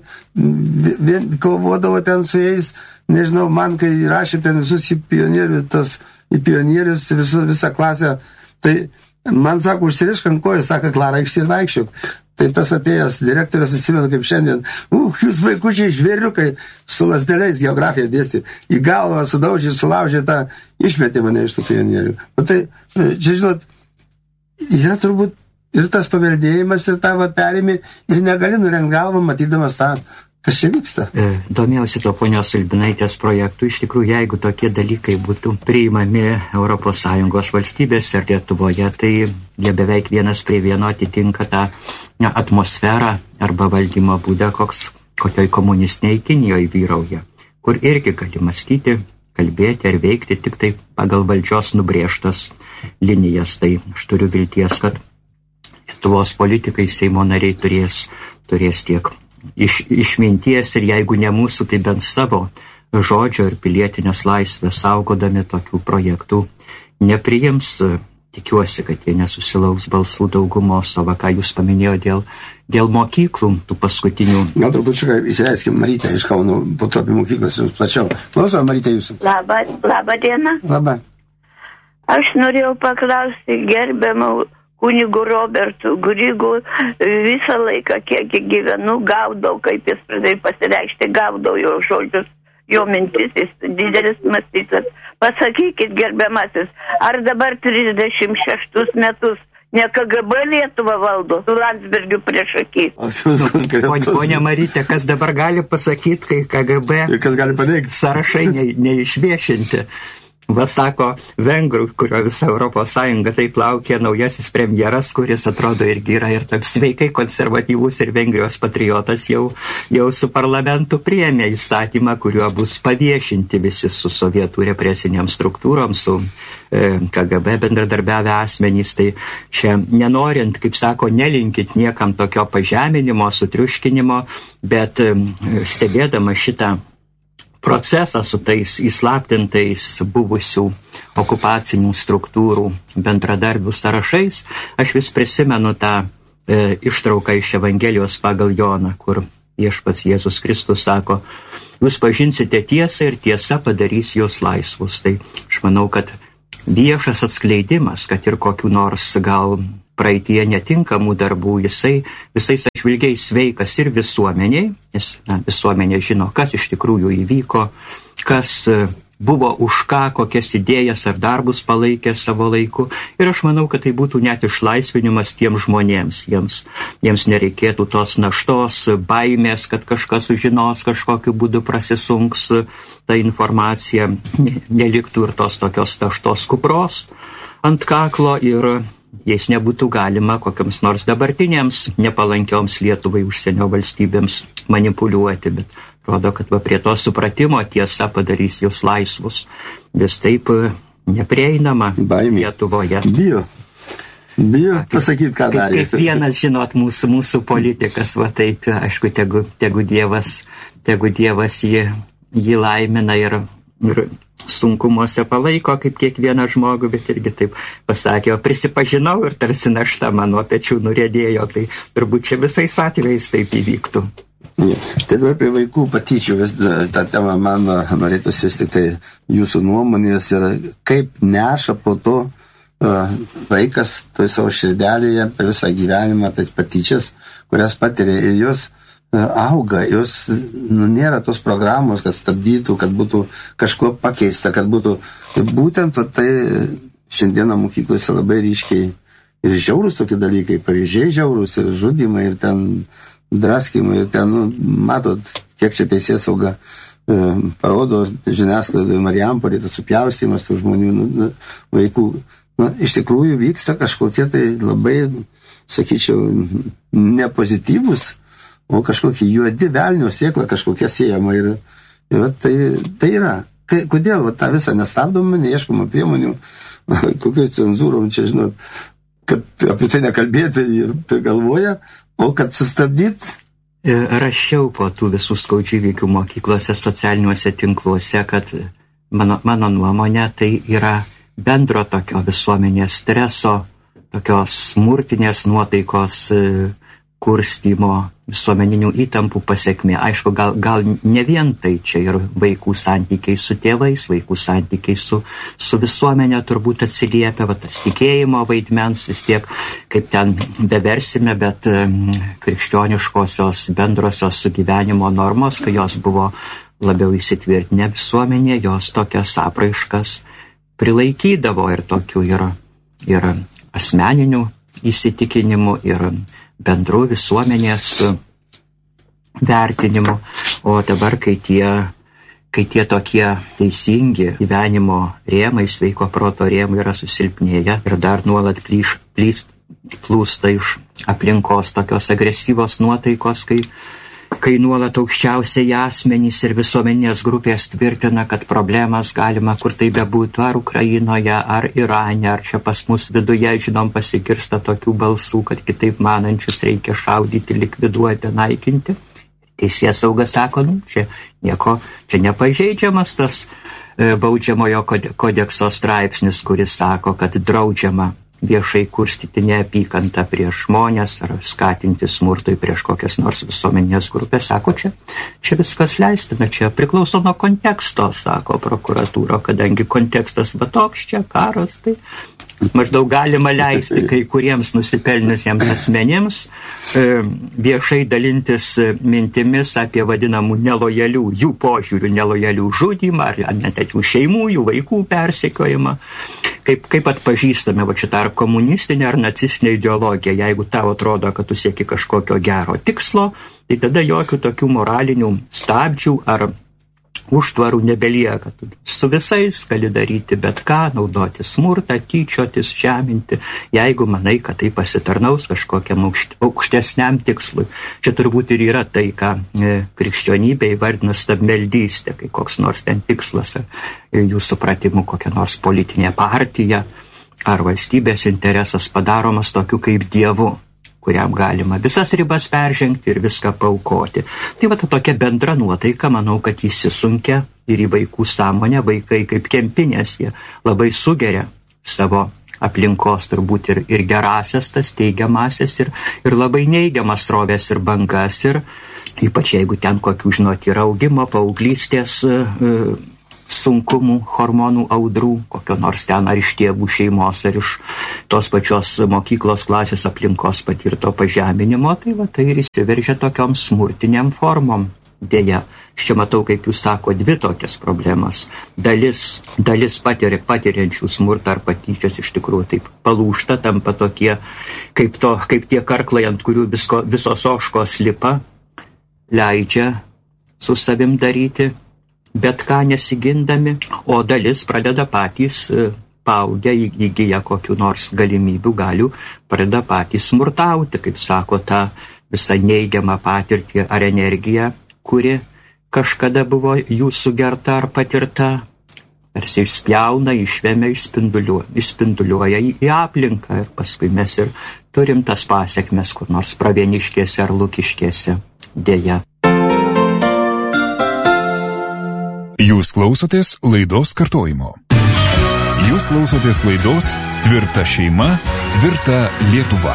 vien, kovodavo ten su jais, nežinau, man, kai rašė ten visus į pionierių, tas, į pionierius, visu, visą klasę, tai man sako, užsirišk ant kojų, sako, Klara, aikštį ir vaikščiuk. Tai tas atėjęs direktorius, atsimenu kaip šiandien, uh, jūs vaikučiai žvėriukai su lasdeliais geografiją dėstė, į galvą sudaužė, sulaužė tą, išmetė mane iš tų pionierių. O tai, čia žinot, yra turbūt ir tas paveldėjimas, ir tą va perėmį, ir negali nurengt galvą, matydamas tą, kas čia vyksta. Domėjausi to ponios Ulbinaitės projektų. Iš tikrųjų, jeigu tokie dalykai būtų priimami Europos Sąjungos valstybėse ir Lietuvoje, tai jie beveik vienas prie vieno atitinka tą atmosferą arba valdymo būdą, koks kokioj komunistiniai Kinijoje vyrauja, kur irgi gali mąstyti, kalbėti ar veikti tik tai pagal valdžios nubrėžtas linijas. Tai aš turiu vilties, kad Lietuvos politikai, Seimo nariai turės, turės tiek iš, išminties ir jeigu ne mūsų, tai bent savo žodžio ir pilietinės laisvės saugodami tokių projektų nepriims. Tikiuosi, kad jie nesusilauks balsų daugumos, o va, ką jūs paminėjo dėl, dėl mokyklų, tų paskutinių. Gal turbūt čia įsileiskim Marytę iš Kauno, po to apie mokyklas jums plačiau. Klausau, Marytė, jūsų. Labą, labą dieną. Labą. Aš norėjau paklausti gerbiamą kunigu Robertu Grigu, visą laiką, kiek gyvenu, gaudau, kaip jis pradėjo pasireikšti, gaudau jo žodžius, jo mintis, jis didelis mąstytas. Pasakykit, gerbiamasis, ar dabar trisdešimt šeštus metus ne K G B Lietuvą valdo su Landsbergiu prieš akį? Ponia Marytė, kas dabar gali pasakyti, kai K G B kas gali paneigti? Sąrašai ne, neišviešinti? Va sako vengrų, kurio visa Europos Sąjunga taip laukia, naujasis premjeras, kuris atrodo irgi yra ir taip sveikai konservatyvus ir Vengrijos patriotas, jau, jau su parlamentu priėmė įstatymą, kuriuo bus paviešinti visi su sovietų represiniam struktūrom, su e, K G B bendradarbiavę asmenys. Tai čia nenorint, kaip sako, nelinkit niekam tokio pažeminimo, sutriuškinimo, bet e, stebėdama šitą procesą su tais įslaptintais buvusių okupacinių struktūrų bendradarbių sąrašais, aš vis prisimenu tą e, ištrauką iš Evangelijos pagal Joną, kur viešpats Jėzus Kristus sako, jūs pažinsite tiesą ir tiesa padarys jūs laisvus. Tai aš manau, kad viešas atskleidimas, kad ir kokių nors gal praeitie netinkamų darbų, jisai visais atžvilgiais sveikas ir visuomeniai, nes na, visuomenė žino, kas iš tikrųjų įvyko, kas buvo už ką, kokias idėjas ar darbus palaikė savo laiku. Ir aš manau, kad tai būtų net išlaisvinimas tiems žmonėms. Jiems, jiems nereikėtų tos naštos, baimės, kad kažkas sužinos, kažkokiu būdu prasisunks ta informacija, neliktų ir tos tokios naštos kupros ant kaklo ir jais nebūtų galima kokiams nors dabartinėms nepalankioms Lietuvai užsienio valstybėms manipuliuoti, bet rodo, kad va prie to supratimo tiesa padarys jūs laisvus. Vis taip neprieinama Baimė. Lietuvoje. Bijo. Bijo pasakyti, ką darė. Kaip vienas, žinot, mūsų, mūsų politikas, va tai, aišku, tegu, tegu Dievas, tegu Dievas jį, jį laimina ir, ir sunkumuose palaiko kaip kiekvieną žmogų, bet irgi taip pasakė, o prisipažinau ir tarsi našta mano pečių nuriedėjo, tai turbūt čia visais atvejais taip įvyktų. Ja. Tai dabar prie vaikų patyčių, vis tą temą man norėtųsi vis tik tai jūsų nuomonės ir kaip neša po to uh, vaikas toj savo širdelėje per visą gyvenimą tas patyčias, kurias patiria ir jos auga, jos nu, nėra tos programos, kad stabdytų, kad būtų kažko pakeista, kad būtų būtent tai šiandieną mokyklose labai ryškiai ir žiaurūs tokie dalykai, pavyzdžiai žiaurūs ir žudimai ir ten draskimai ir ten, nu, matot, kiek čia teisėsauga e, parodo žiniasklaidoje Marijampolė, tas supjaustymas tų žmonių, nu, vaikų. Nu, iš tikrųjų vyksta kažkokie tai labai, sakyčiau, nepozityvus, o kažkokie juodi velnio sėkla kažkokia siejama ir, ir tai, tai yra. Kai, kodėl va, tą visą nestabdomą, neieškoma priemonių, kokios cenzūrom čia, žinot, kad apie tai nekalbėti ir prigalvoja, o kad sustabdyt. Rašiau po tų visų skaudžių įvykių mokyklose, socialiniuose tinkluose, kad mano, mano nuomonė tai yra bendro tokio visuomenės streso, tokios smurtinės nuotaikos kurstymo, visuomeninių įtampų pasiekmė. Aišku, gal, gal ne vien tai čia ir vaikų santykiai su tėvais, vaikų santykiai su, su visuomenė turbūt atsiliepia, va, tas tikėjimo vaidmens vis tiek, kaip ten beversime, bet krikščioniškosios bendrosios sugyvenimo normos, kai jos buvo labiau įsitvirtinę visuomenė, jos tokias apraiškas prilaikydavo ir tokių ir, ir asmeninių įsitikinimų, ir bendrų visuomenės vertinimų, o dabar, kai tie, kai tie tokie teisingi gyvenimo rėmai, sveiko proto rėmai yra susilpnėję ir dar nuolat plyš, plys, plūsta iš aplinkos tokios agresyvos nuotaikos, kai, kai nuolat aukščiausiai asmenys ir visuomeninės grupės tvirtina, kad problemas galima kur tai bebūtų, ar Ukrainoje, ar Irane, ar čia pas mus viduje, žinom, pasigirsta tokių balsų, kad kitaip manančius reikia šaudyti, likviduoti, naikinti. Teisėsauga sako, nu, čia nieko, čia nepažeidžiamas tas e, baudžiamojo kodekso straipsnis, kuris sako, kad draudžiama viešai kurstyti neapykantą prieš žmonės ar skatinti smurtui prieš kokias nors visuomenės grupės. Sako, čia, čia viskas leistina, čia priklauso nuo konteksto, sako prokuratūra, kadangi kontekstas va toks, čia karas, tai maždaug galima leisti kai kuriems nusipelniusiems asmenims e, viešai dalintis mintimis apie vadinamų nelojalių, jų požiūrių nelojalių žudymą, ar net jų šeimų, jų vaikų persekiojimą. Kaip, kaip atpažįstame va šitą ar komunistinę ar nacistinę ideologiją, jeigu tau atrodo, kad tu sieki kažkokio gero tikslo, tai tada jokių tokių moralinių stabdžių ar užtvarų nebelieka. Tu su visais gali daryti bet ką, naudoti smurtą, tyčiotis, žeminti, jeigu manai, kad tai pasitarnaus kažkokiam aukštesniam tikslui. Čia turbūt ir yra tai, ką e, krikščionybė įvardina stabmeldystė, kai koks nors ten tikslas, ar jų supratimu kokia nors politinė partija ar valstybės interesas padaromas tokiu kaip Dievu, kuriam galima visas ribas peržengti ir viską paaukoti. Tai va ta tokia bendra nuotaika, manau, kad įsisunkia ir į vaikų sąmonę, vaikai kaip kempinės, jie labai sugeria savo aplinkos turbūt ir, ir gerasias, tas teigiamasias ir, ir labai neigiamas srovės ir bangas ir ypač jeigu ten kokių, žinot, yra augimo, paauglystės e, sunkumų, hormonų audrų, kokio nors ten ar iš tėvų šeimos, ar iš tos pačios mokyklos klasės aplinkos patirto pažeminimo, tai va tai ir įsiveržia tokiom smurtiniam formom. Dėja, aš čia matau, kaip jūs sako, dvi tokias problemas. Dalis, dalis patiria, patiriančių smurtą ar patyčias iš tikrųjų taip palūšta, tampa tokie, kaip, to, kaip tie karklai, ant kurių visko, visos ožkos lipa, leidžia su savim daryti, bet ką nesigindami, o dalis pradeda patys paaugę, įgyja kokių nors galimybių, galių, pradeda patys smurtauti, kaip sako, tą visą neigiamą patirtį ar energiją, kuri kažkada buvo jų sugerta ar patirta, tarsi išspjauna, išvemia, išspinduliuoja, išspinduliuoja į, į aplinką ir paskui mes ir turim tas pasekmes, kur nors Pravieniškėse ar Lukiškėse. Dėja. Jūs klausotės laidos kartojimo. Jūs klausotės laidos Tvirta šeima, tvirta Lietuva.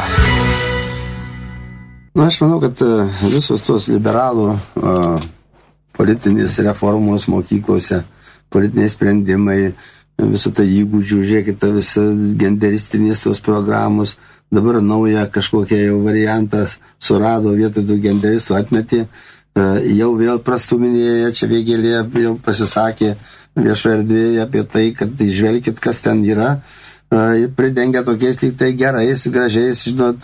Na, aš manau, kad visos tos liberalų uh, politinės reformos mokyklose, politiniai sprendimai, visų tai įgūdžių, žiūrėkit, visi genderistinės tos programos, dabar naują kažkokią jau variantas surado vietoj tų genderistų atmetė, uh, jau vėl prastuminėje, čia Vėgėlė jau pasisakė viešoje erdvėje apie tai, kad žvelkit, kas ten yra. Ir pridengia tokiais lyg tai gerais, gražiais, žinot,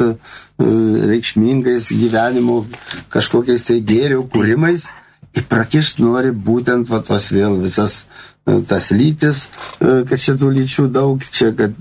reikšmingais gyvenimo kažkokiais tai gėrių kūrimais ir prakišt nori būtent va tos vėl visas tas lytis, kad šitų lyčių daug, čia, kad,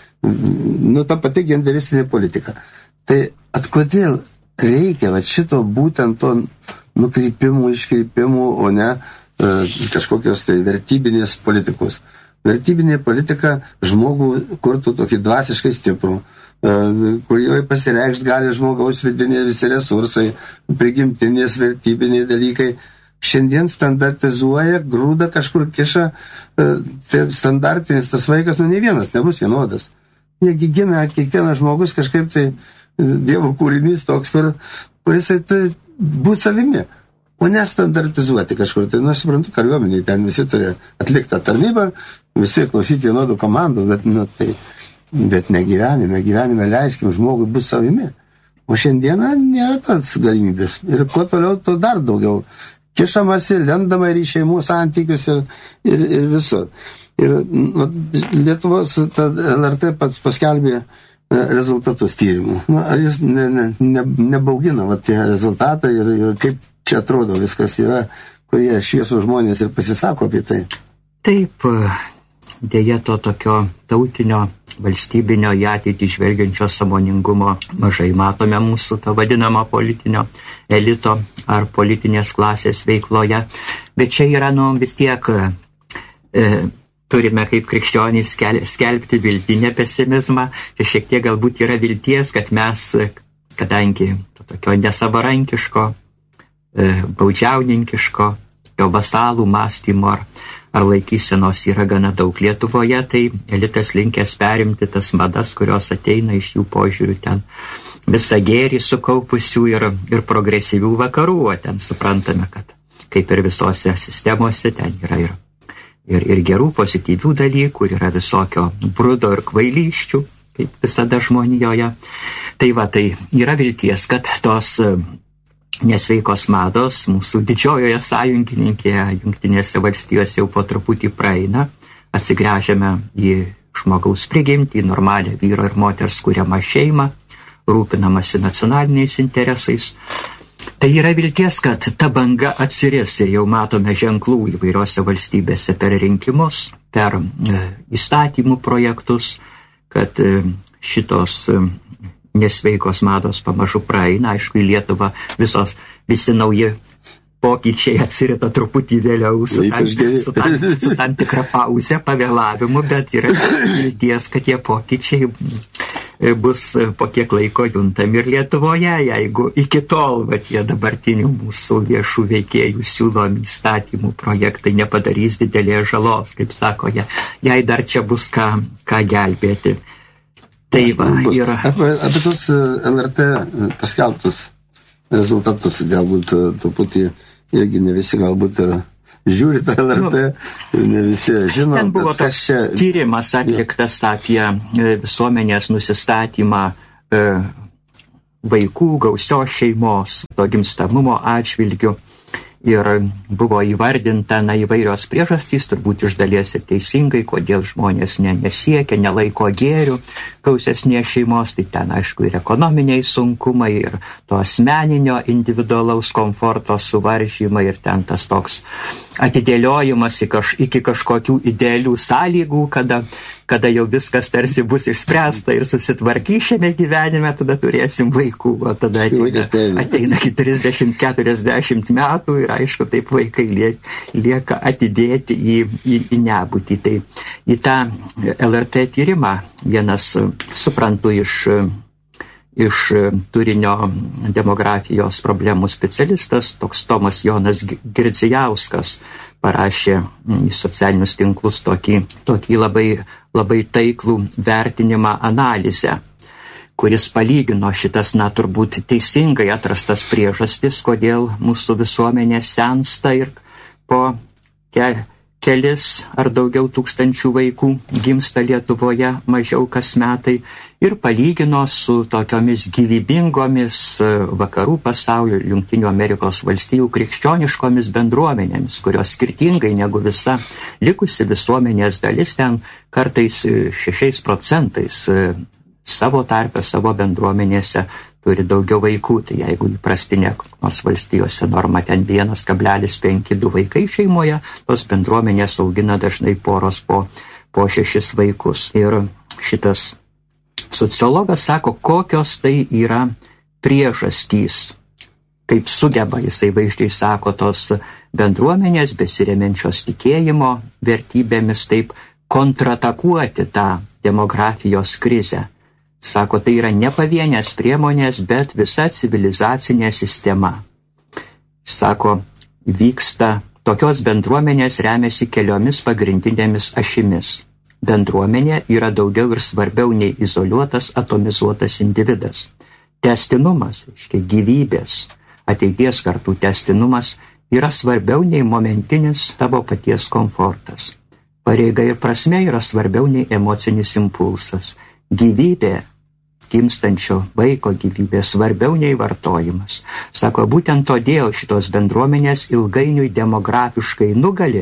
nu, ta pati genderistinė politika. Tai atkodėl reikia va šito būtent to nukrypimų, iškrypimų, o ne kažkokios tai vertybinės politikos. Vertybinė politika žmogų kurtų tokį dvasiškai stiprų, kurioje pasireikšt gali žmogaus vidiniai visi resursai, prigimtinės vertybiniai dalykai. Šiandien standartizuoja, grūda kažkur kiša, tai standartinis tas vaikas, nu, ne vienas nebus vienodas. Jiegi gimė kiekvienas žmogus kažkaip tai Dievo kūrinys toks, kur, kuris turi būti savimi. O nestandartizuoti kažkur. Tai, nu, aš suprantu, kariuomeniai ten visi turi atliktą tarnybą, visi klausyti vienodų komandų, bet, nu, tai, bet ne gyvenime. Gyvenime leiskim žmogui būti savimi. O šiandieną nėra tos galimybės. Ir kuo toliau, to dar daugiau. Kišamasi, lendama ir į šeimų santykius ir, ir, ir visur. Ir nu, Lietuvos L R T pats paskelbė rezultatus tyrimų. Nu, ar jis ne, ne, ne, nebaugina va, tie rezultatai ir, ir kaip čia atrodo viskas yra, kurie šviesų žmonės ir pasisako apie tai. Taip, dėja to tokio tautinio, valstybinio į ateitį žvelgiančio sąmoningumo mažai matome mūsų to vadinamo politinio elito ar politinės klasės veikloje. Bet čia yra, nu, vis tiek e, turime kaip krikščionys skel, skelbti viltį, ne pesimizmą. Čia šiek tiek galbūt yra vilties, kad mes, kadangi to tokio nesavarankiško, baudžiauninkiško, jo vasalų mąstymo ar, ar laikysenos yra gana daug Lietuvoje, tai elitas linkęs perimti tas madas, kurios ateina iš jų požiūrių ten visą gėrį sukaupusių ir, ir progresyvių vakarų, o ten suprantame, kad kaip ir visose sistemose ten yra ir, ir, ir gerų pozityvių dalykų, yra visokio brudo ir kvailyščių, kaip visada žmonijoje. Tai va, tai yra vilties, kad tos nesveikos mados mūsų didžiojoje sąjungininkėje, Jungtinėse valstijose jau po truputį praeina, atsigręžiame į žmogaus prigimtį, į normalią vyro ir moters kuriamą šeimą, rūpinamasi nacionaliniais interesais. Tai yra vilties, kad ta banga atsiris ir jau matome ženklų įvairiose valstybėse per rinkimus, per e, įstatymų projektus, kad e, šitos e, nesveikos mados pamažu praeina. Aišku, į Lietuvą visos, visi nauji pokyčiai atsirita truputį vėliau su tam, su tam, su tam tikra pauze, pavėlavimu, bet yra vilties, kad tie pokyčiai bus po kiek laiko juntami ir Lietuvoje, jeigu iki tol va, tie dabartinių mūsų viešų veikėjų siūlomi įstatymų projektai nepadarys didelės žalos, kaip sako jie, jei dar čia bus ką, ką gelbėti. Tai va, yra. Apie, apie tos L R T paskelbtus rezultatus galbūt truputį irgi ne visi galbūt ir žiūri tą L R T, nu, ne visi žino. Ten buvo toks čia tyrimas atliktas apie visuomenės nusistatymą e, vaikų, gausios šeimos, to gimstamumo atžvilgių. Ir buvo įvardinta na, įvairios priežastys, turbūt iš dalies ir teisingai, kodėl žmonės ne, nesiekia, nelaiko gėrių gausesnės šeimos, tai ten aišku ir ekonominiai sunkumai, ir to asmeninio individualaus komforto suvaržymai, ir ten tas toks atidėliojimas iki kažkokių idealių sąlygų, kada, kada jau viskas tarsi bus išspręsta ir susitvarkys šiame gyvenime, tada turėsim vaikų, o tada ateina, ateina iki trisdešimt keturiasdešimt metų ir aišku, taip vaikai lieka atidėti į, į, į nebūtį. Tai į tą L R T tyrimą vienas, suprantu, iš iš turinio demografijos problemų specialistas, toks Tomas Jonas Girdzijauskas, parašė į socialinius tinklus tokį, tokį labai, labai taiklų vertinimą analizę, kuris palygino šitas, na, turbūt teisingai atrastas priežastis, kodėl mūsų visuomenė sensta ir po ke, kelis ar daugiau tūkstančių vaikų gimsta Lietuvoje mažiau kas metai, ir palygino su tokiomis gyvybingomis vakarų pasaulio, Jungtinių Amerikos valstijų krikščioniškomis bendruomenėmis, kurios skirtingai negu visa likusi visuomenės dalis ten kartais šešiais procentais savo tarpe, savo bendruomenėse turi daugiau vaikų. Tai jeigu įprastinė nors valstijose norma ten vienas kablelis penki du vaikai šeimoje, tos bendruomenės augina dažnai poros po, po šešis vaikus. Ir šitas sociologas sako, kokios tai yra priežastys, kaip sugeba, jisai vaizdžiai sako, tos bendruomenės besiremiančios tikėjimo vertybėmis taip kontratakuoti tą demografijos krizę. Sako, tai yra ne pavienės priemonės, bet visa civilizacinė sistema. Sako, vyksta, tokios bendruomenės remiasi keliomis pagrindinėmis ašimis. Bendruomenė yra daugiau ir svarbiau nei izoliuotas, atomizuotas individas. Tęstinumas, reiškia gyvybės, ateities kartų tęstinumas yra svarbiau nei momentinis tavo paties komfortas. Pareiga ir prasmė yra svarbiau nei emocinis impulsas. Gyvybė, gimstančio vaiko gyvybė, svarbiau nei vartojimas. Sako, būtent todėl šitos bendruomenės ilgainiui demografiškai nugali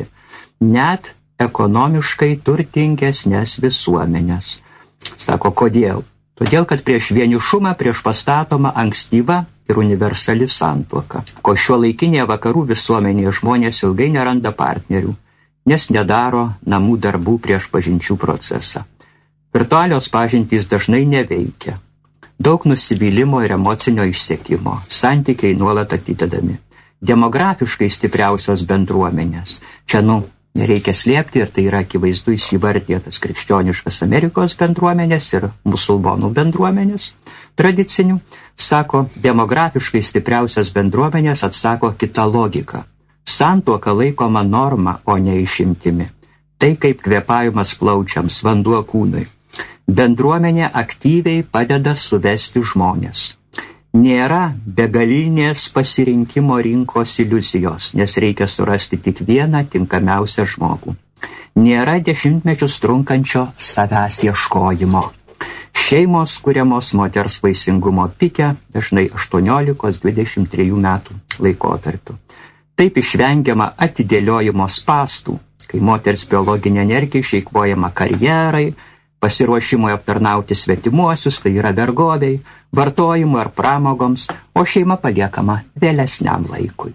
net ekonomiškai turtingesnės visuomenės. Sako, kodėl? Todėl, kad prieš vienišumą prieš pastatoma ankstyva ir universali santuoka. Ko šiuolaikinėje vakarų visuomenėje žmonės ilgai neranda partnerių, nes nedaro namų darbų prieš pažinčių procesą. Virtualios pažintys dažnai neveikia. Daug nusivylimo ir emocinio išsekimo. Santykiai nuolat atidedami. Demografiškai stipriausios bendruomenės. Čia, nu, nereikia slėpti ir tai yra akivaizdu įsivardėtas krikščioniškas Amerikos bendruomenės ir musulmonų bendruomenės tradicinių. Sako, demografiškai stipriausios bendruomenės atsako kitą logiką. Santuoka laikoma norma, o ne išimtimi. Tai kaip kvėpavimas plaučiams, vanduo kūnui. Bendruomenė aktyviai padeda suvesti žmonės. Nėra begalinės pasirinkimo rinkos iliuzijos, nes reikia surasti tik vieną tinkamiausią žmogų. Nėra dešimtmečius trunkančio savęs ieškojimo. Šeimos kuriamos moters vaisingumo pike, dažnai aštuoniolikos dvidešimt trijų metų laikotarpiu. Taip išvengiama atidėliojimo spąstų, kai moters biologinė energija išeikvojama karjerai, pasiruošimui aptarnauti svetimuosius, tai yra vergoviai, vartojimui ar pramogoms, o šeima paliekama vėlesniam laikui.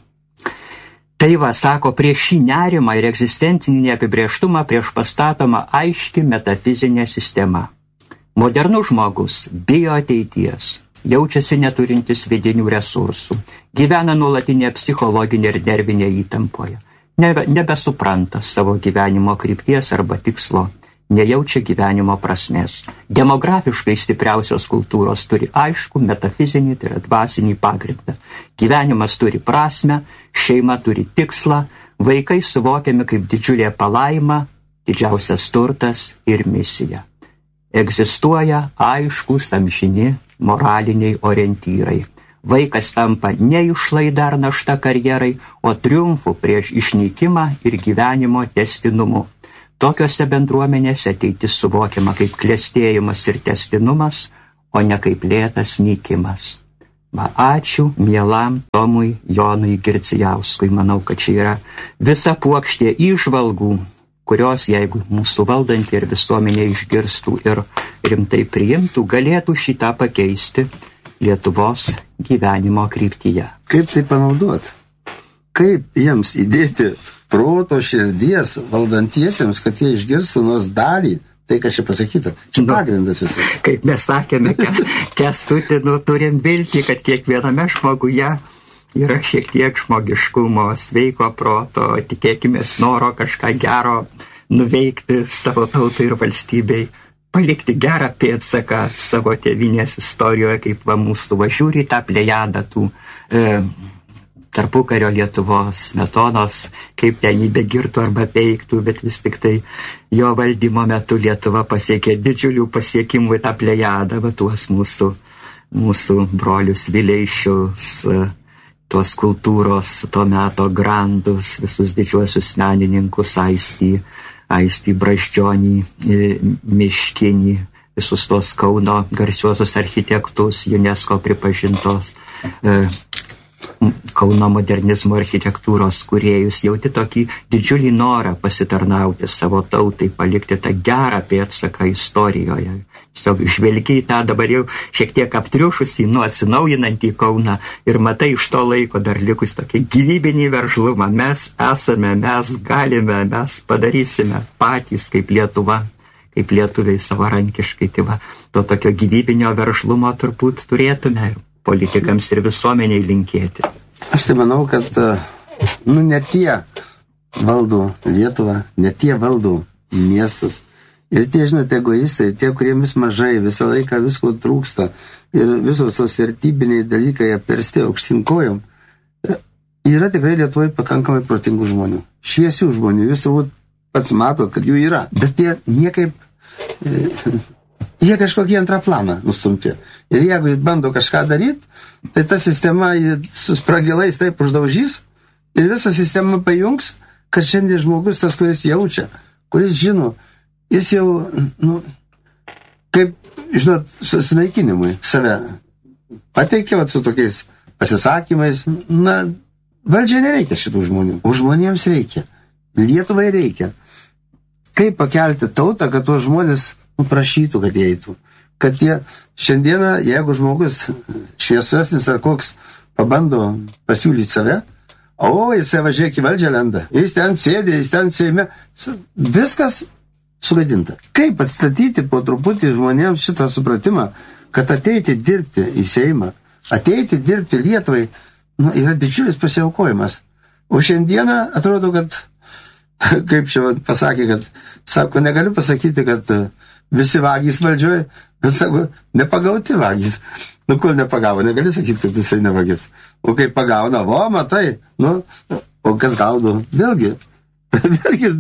Tai va, sako, prieš šį nerimą ir egzistencinį neapibrėžtumą prieš pastatoma aiški metafizinė sistema. Modernus žmogus bijo ateities, jaučiasi neturintis vidinių resursų, gyvena nuolatinė psichologinė ir nervinė įtampoje, nebe, nebesupranta savo gyvenimo krypties arba tikslo, nejaučia gyvenimo prasmės. Demografiškai stipriausios kultūros turi aišku metafizinį, tai yra dvasinį pagrindą. Gyvenimas turi prasmę, šeima turi tikslą, vaikai suvokiami kaip didžiulė palaima, didžiausias turtas ir misija. Egzistuoja aiškus amžini moraliniai orientyrai. Vaikas tampa ne išlaida ar našta karjerai, o triumfu prieš išnykimą ir gyvenimo tęstinumu. Tokiose bendruomenėse ateitis suvokiama kaip klestėjimas ir tęstinumas, o ne kaip lėtas nykimas. Va, ačiū mielam Tomui Jonui Girdzijauskui. Manau, kad čia yra visa puokštė įžvalgų, kurios, jeigu mūsų valdantį ir visuomenė išgirstų ir rimtai priimtų, galėtų šitą pakeisti Lietuvos gyvenimo kryptyje. Kaip tai panaudot? Kaip jiems įdėti proto širdies valdantiesiems, kad jie išgirstų nors dalį tai, ką čia pasakyta? Čia nu, pagrindas visai. Kaip mes sakėme, Kęstuti, nu, turim viltį, kad kiekviename žmoguje yra šiek tiek žmogiškumo, sveiko proto, tikėkime noro kažką gero nuveikti savo tautai ir valstybei, palikti gerą pėdsaką savo tėvynės istorijoje, kaip va mūsų važiūri tą plejadą tų e, tarpukario Lietuvos Smetonos, kaip ten jį begirtų arba peiktų, bet vis tik tai jo valdymo metu Lietuva pasiekė didžiulių pasiekimų į tą plejadą, va tuos mūsų, mūsų brolius Vileišius, tos kultūros, to meto grandus, visus didžiuosius menininkus, Aistį, Aistį Brazdžionį, Miškinį, visus tos Kauno garsiuosius architektus, UNESCO pripažintos e, Kauno modernizmo architektūros kūrėjus, jauti tokį didžiulį norą pasitarnauti savo tautai, palikti tą gerą pėdsaką istorijoje. Tiesiog žvelgi į tą dabar jau šiek tiek aptriušusį, nu atsinaujinantį Kauną ir matai iš to laiko dar likus tokį gyvybinį veržlumą. Mes esame, mes galime, mes padarysime patys kaip Lietuva, kaip lietuviai savarankiškai. Tai va, to tokio gyvybinio veržlumo turbūt turėtume politikams ir visuomeniai linkėti. Aš tai manau, kad nu, ne tie valdo Lietuvą, ne tie valdo miestus. Ir tie, žinote, egoistai, tie, kuriem vis mažai, visą laiką visko trūksta ir visos tos vertybiniai dalykai apversti aukštyn kojom, yra tikrai Lietuvoje pakankamai protingų žmonių, šviesių žmonių. Jūs turbūt pats matot, kad jų yra, bet jie niekaip... E, Jie kažkokį antrą planą nustumti. Ir jeigu bando kažką daryti, tai ta sistema su spragilais taip uždaužys ir visa sistema pajungs, kad šiandien žmogus tas, kuris jaučia, kuris žino, jis jau, nu, kaip, žinot, susinaikinimui save pateikia su tokiais pasisakymais. Na, valdžiai nereikia šitų žmonių. O žmonėms reikia. Lietuvai reikia. Kaip pakelti tautą, kad tuos žmonės prašytų, kad jie eitų. Kad jie šiandieną, jeigu žmogus šviesesnis ar koks pabando pasiūlyti save, o jisai važiuok į valdžią lenda, jis ten sėdė, jis ten Seime, viskas sugadinta. Kaip atstatyti po truputį žmonėms šitą supratimą, kad ateiti dirbti į Seimą, ateiti dirbti Lietuvai, nu, yra didžiulis pasiaukojimas. O šiandieną atrodo, kad, kaip čia pasakė, kad, sako, negaliu pasakyti, kad visi vagys valdžioje, bet sako, nepagauti vagys. Nu, kol nepagavo, negali sakyti, kad jisai nevagis. O kai pagauna, o, matai, nu, o kas gaudo? Vėlgi, vėlgi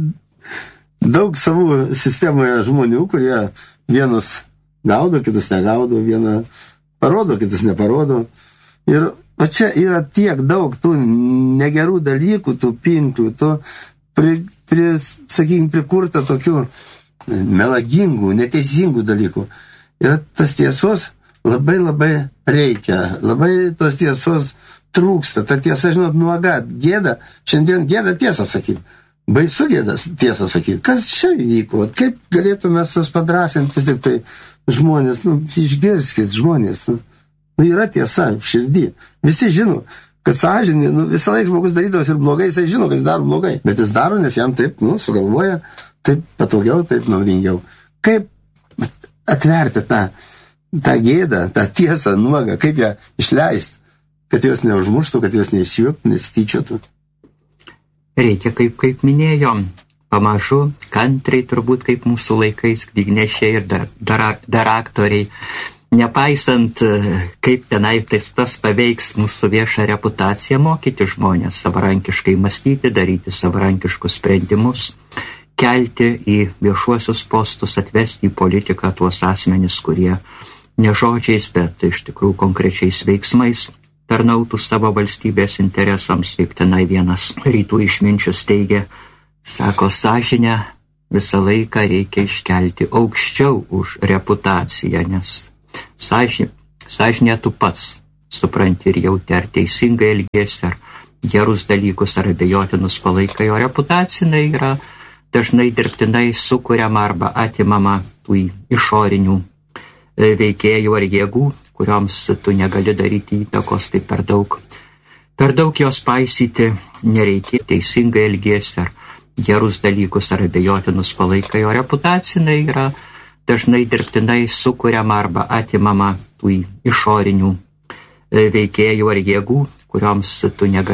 daug savų sistemoje žmonių, kurie vienus gaudo, kitus negaudo, vieną parodo, kitus neparodo. Ir o čia yra tiek daug tų negerų dalykų, tų pinklių, tų, pri, pri, sakykime, prikurta tokių melagingų, neteisingų dalykų. Ir tas tiesos labai labai reikia, labai tos tiesos trūksta. Ta tiesa, žinot, nuoga, gėda, šiandien gėda tiesą sakyti. Baisu gėdas tiesą sakyti. Kas čia vyko? Kaip galėtume sus padrasinti vis tik tai žmonės? Nu, išgirskit žmonės. Nu, nu, yra tiesa širdį. Visi žino, kad sąžinė, nu, visą laiką žmogus darydavas ir blogai, jisai žino, kad jis daro blogai. Bet jis daro, nes jam taip, nu, sugalvoja, taip patogiau, taip naudingiau. Kaip atverti tą, tą gėdą, tą tiesą nuogą, kaip ją išleisti, kad jos neužmuštų, kad jos neišsijuoktų, nesityčiotų. Reikia, kaip, kaip minėjom, pamažu, kantriai turbūt kaip mūsų laikais, knygnešiai ir dar, dar, dar aktoriai, nepaisant, kaip tenai tas, tas paveiks mūsų viešą reputaciją, mokyti žmonės savarankiškai mąstyti, daryti savarankiškus sprendimus, kelti į viešuosius postus, atvesti į politiką tuos asmenis, kurie ne žodžiais, bet iš tikrųjų konkrečiais veiksmais tarnautų savo valstybės interesams. Kaip tenai vienas rytų išminčius teigia, sako, sąžinę visą laiką reikia iškelti aukščiau už reputaciją, nes sąžinė, sąžinė tu pats supranti ir jauti, ar teisingai elgiesi, ar gerus dalykus, ar abejotinus palaikai. O reputacinai yra dažnai dirbtinai sukuriama arba atimama tų išorinių veikėjų ar jėgų, kurioms tu negali daryti įtakos, tai per daug. Per daug jos paisyti nereikia, teisingai elgiesi, ar gerus dalykus, ar abejotinus palaikai. O reputacinai yra dažnai dirbtinai sukuriama arba atimama tų išorinių veikėjų ar jėgų, kurioms tu negali